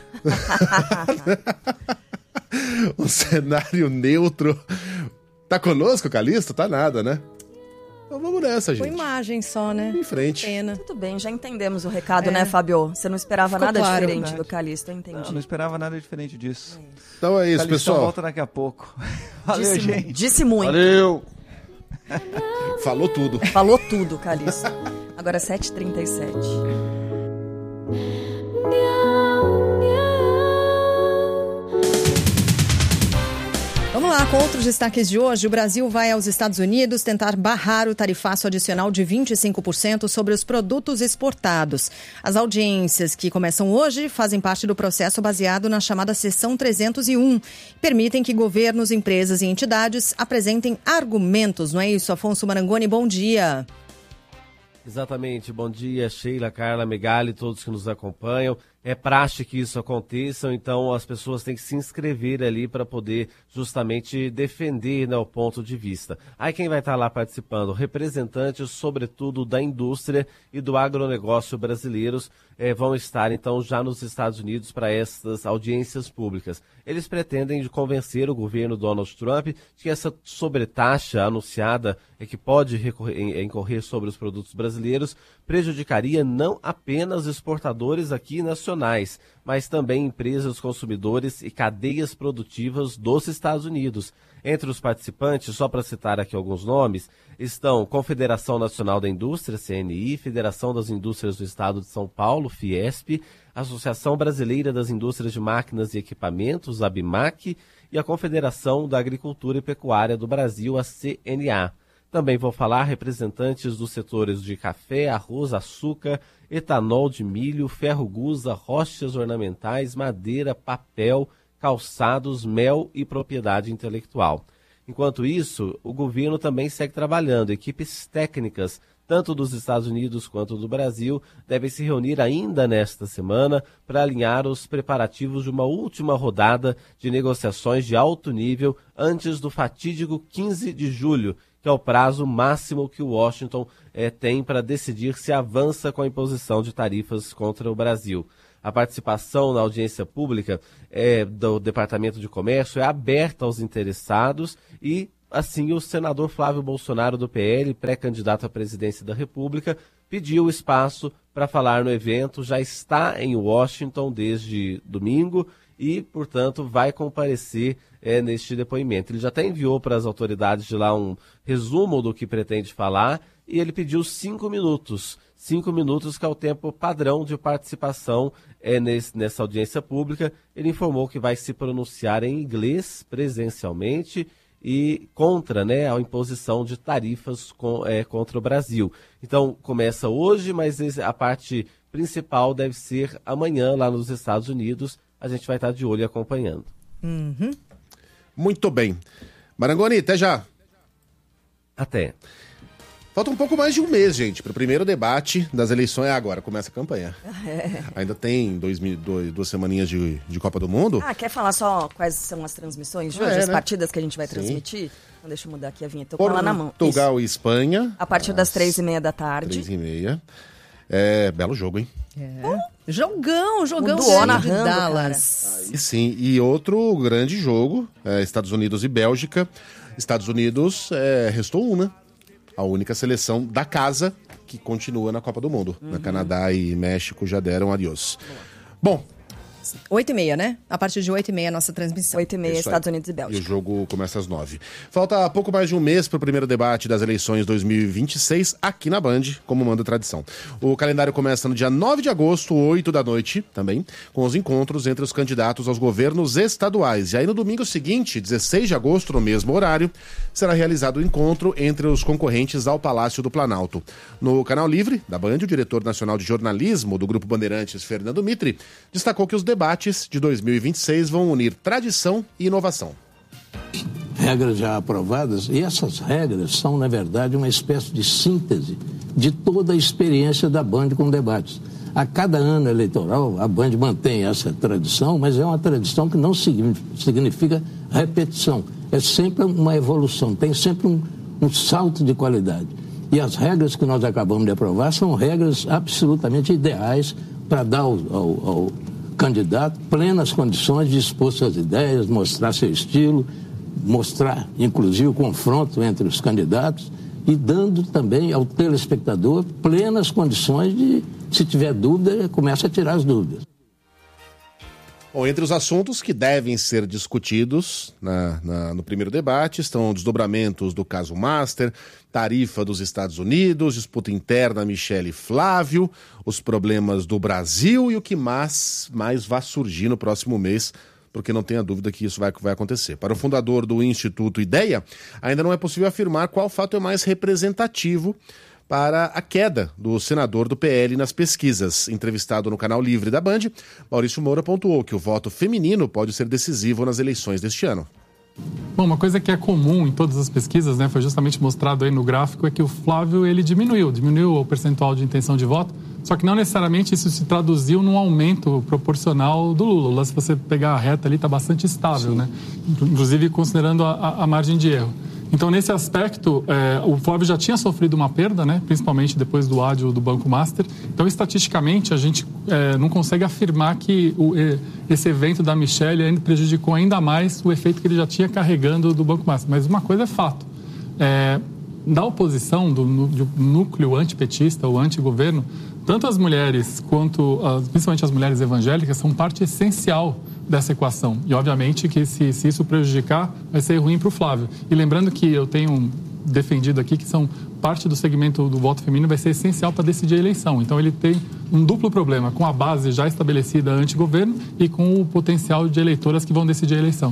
Um cenário neutro. Tá conosco, Calixto? Tá nada, né? Então vamos nessa, gente. Foi imagem só, né? Em frente. Pena. Tudo bem, já entendemos o recado, é. né, Fábio? Você não esperava Ficou nada claro, diferente verdade. do Calixto, eu entendi. Não, não esperava nada diferente disso. É isso. Então é isso, Calixto pessoal. volta daqui a pouco. Valeu, disse, gente. Disse muito. Valeu. Falou tudo. Falou tudo, Calixto. Agora sete e trinta e sete. Vamos lá, com outros destaques de hoje. O Brasil vai aos Estados Unidos tentar barrar o tarifaço adicional de vinte e cinco por cento sobre os produtos exportados. As audiências que começam hoje fazem parte do processo baseado na chamada Seção trezentos e um. Permitem que governos, empresas e entidades apresentem argumentos. Não é isso, Afonso Marangoni? Bom dia. Exatamente. Bom dia, Sheila, Carla, Megali, todos que nos acompanham. É praxe que isso aconteça, então as pessoas têm que se inscrever ali para poder justamente defender, né, o ponto de vista. Aí quem vai estar lá participando? Representantes, sobretudo, da indústria e do agronegócio brasileiros eh, vão estar, então, já nos Estados Unidos para estas audiências públicas. Eles pretendem convencer o governo Donald Trump que essa sobretaxa anunciada, é que pode recorrer, incorrer sobre os produtos brasileiros, prejudicaria não apenas exportadores aqui nacionais, nacionais, mas também empresas, consumidores e cadeias produtivas dos Estados Unidos. Entre os participantes, só para citar aqui alguns nomes, estão Confederação Nacional da Indústria, C N I, Federação das Indústrias do Estado de São Paulo, Fiesp, Associação Brasileira das Indústrias de Máquinas e Equipamentos, ABMAC, e a Confederação da Agricultura e Pecuária do Brasil, a C N A. Também vão falar representantes dos setores de café, arroz, açúcar, etanol de milho, ferro-gusa, rochas ornamentais, madeira, papel, calçados, mel e propriedade intelectual. Enquanto isso, o governo também segue trabalhando. Equipes técnicas, tanto dos Estados Unidos quanto do Brasil, devem se reunir ainda nesta semana para alinhar os preparativos de uma última rodada de negociações de alto nível antes do fatídico quinze de julho, que é o prazo máximo que o Washington eh, tem para decidir se avança com a imposição de tarifas contra o Brasil. A participação na audiência pública é, do Departamento de Comércio é aberta aos interessados e, assim, o senador Flávio Bolsonaro, do P L, pré-candidato à presidência da República, pediu espaço para falar no evento, já está em Washington desde domingo e, portanto, vai comparecer é, neste depoimento. Ele já até enviou para as autoridades de lá um resumo do que pretende falar e ele pediu cinco minutos. Cinco minutos, que é o tempo padrão de participação é, nesse, nessa audiência pública. Ele informou que vai se pronunciar em inglês presencialmente e contra, né, a imposição de tarifas com, é, contra o Brasil. Então, começa hoje, mas a parte principal deve ser amanhã lá nos Estados Unidos. A gente vai estar de olho e acompanhando. Uhum. Muito bem. Marangoni, até já. Até. Falta um pouco mais de um mês, gente, para o primeiro debate das eleições. É agora, começa a campanha. É. Ainda tem dois, dois, duas semaninhas de, de Copa do Mundo. Ah, quer falar só quais são as transmissões de Ah, hoje, é, as né? partidas que a gente vai Sim. transmitir? Então, deixa eu mudar aqui a vinheta. Tô com ela na mão. Portugal Isso. e Espanha. A partir das três e meia da tarde. Três e meia. É, belo jogo, hein? É. Jogão, jogão. O Duó de narrando, Dallas. E sim, e outro grande jogo, é, Estados Unidos e Bélgica. Estados Unidos, é, restou um, né? A única seleção da casa que continua na Copa do Mundo. Uhum. Na Canadá e México já deram adiós. Bom, Oito e meia, né? A partir de oito e meia a nossa transmissão. Oito e meia, Isso aí. Estados Unidos e e Bélgica. o jogo começa às nove. Falta pouco mais de um mês para o primeiro debate das eleições dois mil e vinte e seis, aqui na Band, como manda a tradição. O calendário começa no dia nove de agosto, oito da noite, também, com os encontros entre os candidatos aos governos estaduais. E aí no domingo seguinte, dezesseis de agosto, no mesmo horário, será realizado o encontro entre os concorrentes ao Palácio do Planalto. No Canal Livre, da Band, o diretor nacional de jornalismo do Grupo Bandeirantes, Fernando Mitre, destacou que os debates de dois mil e vinte e seis vão unir tradição e inovação. Regras já aprovadas, e essas regras são, na verdade, uma espécie de síntese de toda a experiência da Band com debates. A cada ano eleitoral, a Band mantém essa tradição, mas é uma tradição que não significa repetição. É sempre uma evolução, tem sempre um, um salto de qualidade. E as regras que nós acabamos de aprovar são regras absolutamente ideais para dar ao, ao, ao candidato plenas condições de expor suas ideias, mostrar seu estilo, mostrar, inclusive, o confronto entre os candidatos e dando também ao telespectador plenas condições de, se tiver dúvida, comece a tirar as dúvidas. Bom, entre os assuntos que devem ser discutidos na, na, no primeiro debate estão desdobramentos do caso Master, tarifa dos Estados Unidos, disputa interna Michele e Flávio, os problemas do Brasil e o que mais, mais vai surgir no próximo mês, porque não tenha dúvida que isso vai, vai acontecer. Para o fundador do Instituto Ideia, ainda não é possível afirmar qual fato é mais representativo para a queda do senador do P L nas pesquisas. Entrevistado no Canal Livre da Band, Maurício Moura pontuou que o voto feminino pode ser decisivo nas eleições deste ano. Bom, uma coisa que é comum em todas as pesquisas, né, foi justamente mostrado aí no gráfico, é que o Flávio ele diminuiu, diminuiu o percentual de intenção de voto, só que não necessariamente isso se traduziu num aumento proporcional do Lula. O Lula, se você pegar a reta ali, está bastante estável, né? Inclusive considerando a, a, a margem de erro. Então, nesse aspecto, é, o Flávio já tinha sofrido uma perda, né, principalmente depois do ádio do Banco Master. Então, estatisticamente, a gente é, não consegue afirmar que o, esse evento da Michele prejudicou ainda mais o efeito que ele já tinha carregando do Banco Master. Mas uma coisa é fato. É, da oposição, do, do núcleo antipetista ou antigoverno, tanto as mulheres quanto, as, principalmente as mulheres evangélicas, são parte essencial dessa equação. E, obviamente, que se, se isso prejudicar, vai ser ruim para o Flávio. E lembrando que eu tenho defendido aqui que são parte do segmento do voto feminino vai ser essencial para decidir a eleição. Então, ele tem um duplo problema, com a base já estabelecida anti-governo e com o potencial de eleitoras que vão decidir a eleição.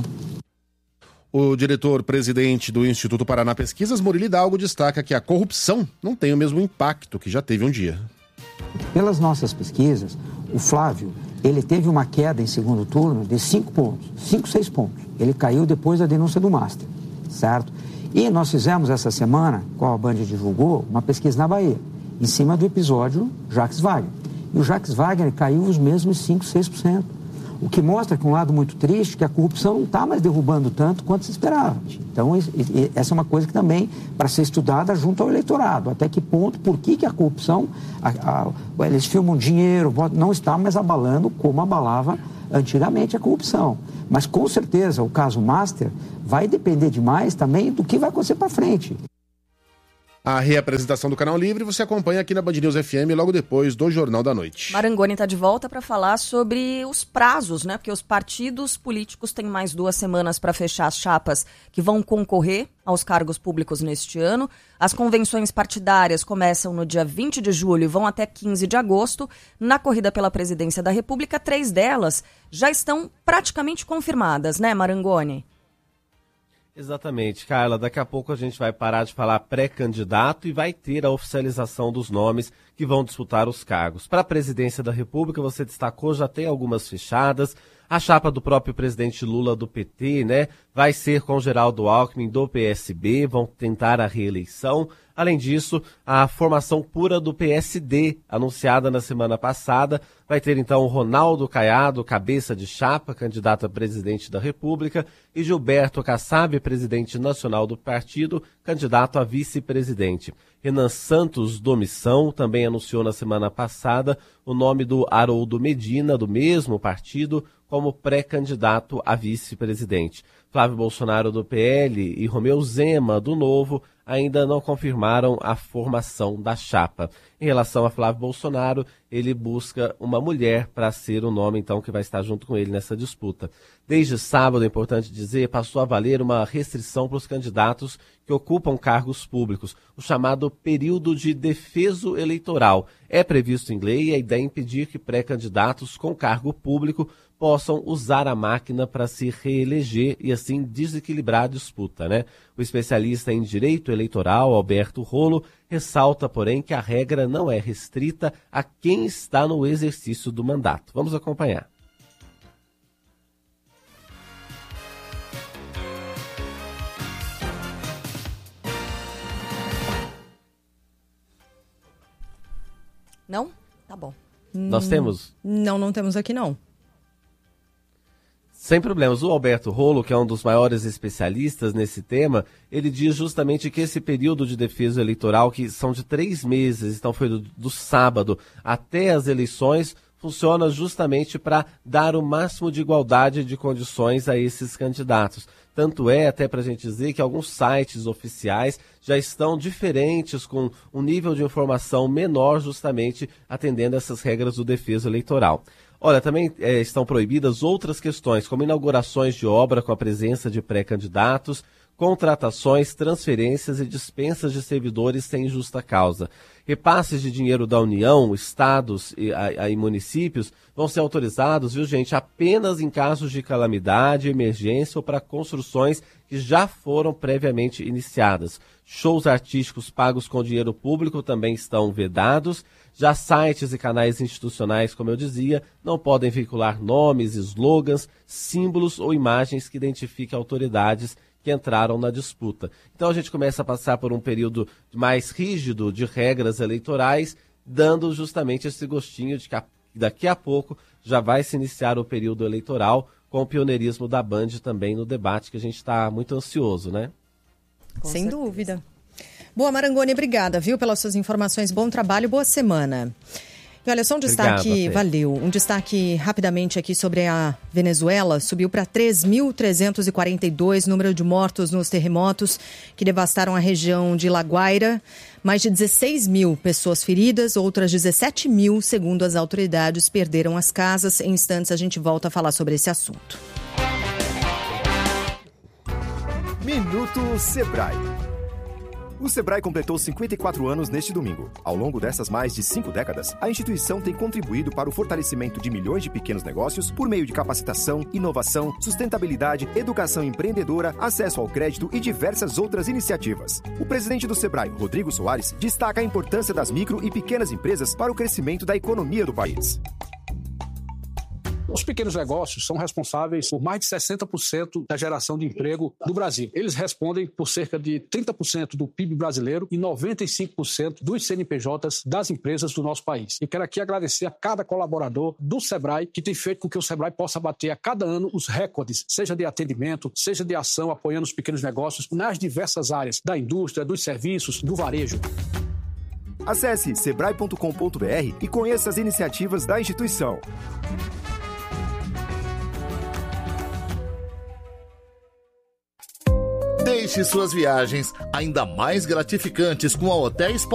O diretor-presidente do Instituto Paraná Pesquisas, Murilo Hidalgo, destaca que a corrupção não tem o mesmo impacto que já teve um dia. Pelas nossas pesquisas, o Flávio, ele teve uma queda em segundo turno de cinco pontos, cinco, seis pontos. Ele caiu depois da denúncia do Master, certo? E nós fizemos essa semana, qual a Band divulgou, uma pesquisa na Bahia, em cima do episódio Jacques Wagner. E o Jacques Wagner caiu os mesmos cinco, seis por cento. O que mostra que um lado muito triste, que a corrupção não está mais derrubando tanto quanto se esperava. Então, essa é uma coisa que também, para ser estudada junto ao eleitorado. Até que ponto, por que, que a corrupção, a, a, eles filmam dinheiro, não está mais abalando como abalava antigamente a corrupção. Mas, com certeza, o caso Master vai depender demais também do que vai acontecer para frente. A reapresentação do Canal Livre você acompanha aqui na Band News F M logo depois do Jornal da Noite. Marangoni está de volta para falar sobre os prazos, né? Porque os partidos políticos têm mais duas semanas para fechar as chapas que vão concorrer aos cargos públicos neste ano. As convenções partidárias começam no dia vinte de julho e vão até quinze de agosto. Na corrida pela presidência da República, três delas já estão praticamente confirmadas, né, Marangoni? Exatamente, Carla. Daqui a pouco a gente vai parar de falar pré-candidato e vai ter a oficialização dos nomes que vão disputar os cargos. Para a presidência da República, você destacou, já tem algumas fechadas. A chapa do próprio presidente Lula do P T, né, vai ser com Geraldo Alckmin do P S B, vão tentar a reeleição. Além disso, a formação pura do P S D, anunciada na semana passada, vai ter então Ronaldo Caiado, cabeça de chapa, candidato a presidente da República, e Gilberto Kassab, presidente nacional do partido, candidato a vice-presidente. Renan Santos do Missão também anunciou na semana passada o nome do Haroldo Medina, do mesmo partido, como pré-candidato a vice-presidente. Flávio Bolsonaro do P L e Romeu Zema do Novo ainda não confirmaram a formação da chapa. Em relação a Flávio Bolsonaro, ele busca uma mulher para ser o nome então que vai estar junto com ele nessa disputa. Desde sábado, é importante dizer, passou a valer uma restrição para os candidatos que ocupam cargos públicos, o chamado período de defeso eleitoral. É previsto em lei e a ideia é impedir que pré-candidatos com cargo público possam usar a máquina para se reeleger e assim desequilibrar a disputa, né? O especialista em direito eleitoral, Alberto Rolo, ressalta, porém, que a regra não é restrita a quem está no exercício do mandato. Vamos acompanhar. Não? Tá bom. Nós temos? Não, não temos aqui não. Sem problemas. O Alberto Rolo, que é um dos maiores especialistas nesse tema, ele diz justamente que esse período de defesa eleitoral, que são de três meses, então foi do, do sábado até as eleições, funciona justamente para dar o máximo de igualdade de condições a esses candidatos. Tanto é, até para a gente dizer, que alguns sites oficiais já estão diferentes, com um nível de informação menor, justamente atendendo essas regras do defesa eleitoral. Olha, também é, estão proibidas outras questões, como inaugurações de obra com a presença de pré-candidatos, contratações, transferências e dispensas de servidores sem justa causa. Repasses de dinheiro da União, estados e, a, e municípios vão ser autorizados, viu, gente, apenas em casos de calamidade, emergência ou para construções que já foram previamente iniciadas. Shows artísticos pagos com dinheiro público também estão vedados. Já sites e canais institucionais, como eu dizia, não podem vincular nomes, slogans, símbolos ou imagens que identifiquem autoridades que entraram na disputa. Então a gente começa a passar por um período mais rígido de regras eleitorais, dando justamente esse gostinho de que daqui a pouco já vai se iniciar o período eleitoral, com o pioneirismo da Band também no debate, que a gente está muito ansioso, né? Com Sem certeza. Dúvida. Boa, Marangoni, obrigada, viu, pelas suas informações. Bom trabalho, boa semana. E olha, só um destaque, Obrigado, valeu, um destaque rapidamente aqui sobre a Venezuela. Subiu para três mil trezentos e quarenta e dois o número de mortos nos terremotos que devastaram a região de La Guaira. Mais de dezesseis mil pessoas feridas, outras dezessete mil, segundo as autoridades, perderam as casas. Em instantes a gente volta a falar sobre esse assunto. Minuto Sebrae. O Sebrae completou cinquenta e quatro anos neste domingo. Ao longo dessas mais de cinco décadas, a instituição tem contribuído para o fortalecimento de milhões de pequenos negócios por meio de capacitação, inovação, sustentabilidade, educação empreendedora, acesso ao crédito e diversas outras iniciativas. O presidente do Sebrae, Rodrigo Soares, destaca a importância das micro e pequenas empresas para o crescimento da economia do país. Os pequenos negócios são responsáveis por mais de sessenta por cento da geração de emprego do Brasil. Eles respondem por cerca de trinta por cento do P I B brasileiro e noventa e cinco por cento dos C N P Js das empresas do nosso país. E quero aqui agradecer a cada colaborador do Sebrae que tem feito com que o Sebrae possa bater a cada ano os recordes, seja de atendimento, seja de ação apoiando os pequenos negócios nas diversas áreas da indústria, dos serviços, do varejo. Acesse sebrae ponto com ponto br e conheça as iniciativas da instituição. Deixe suas viagens ainda mais gratificantes com a Hotéis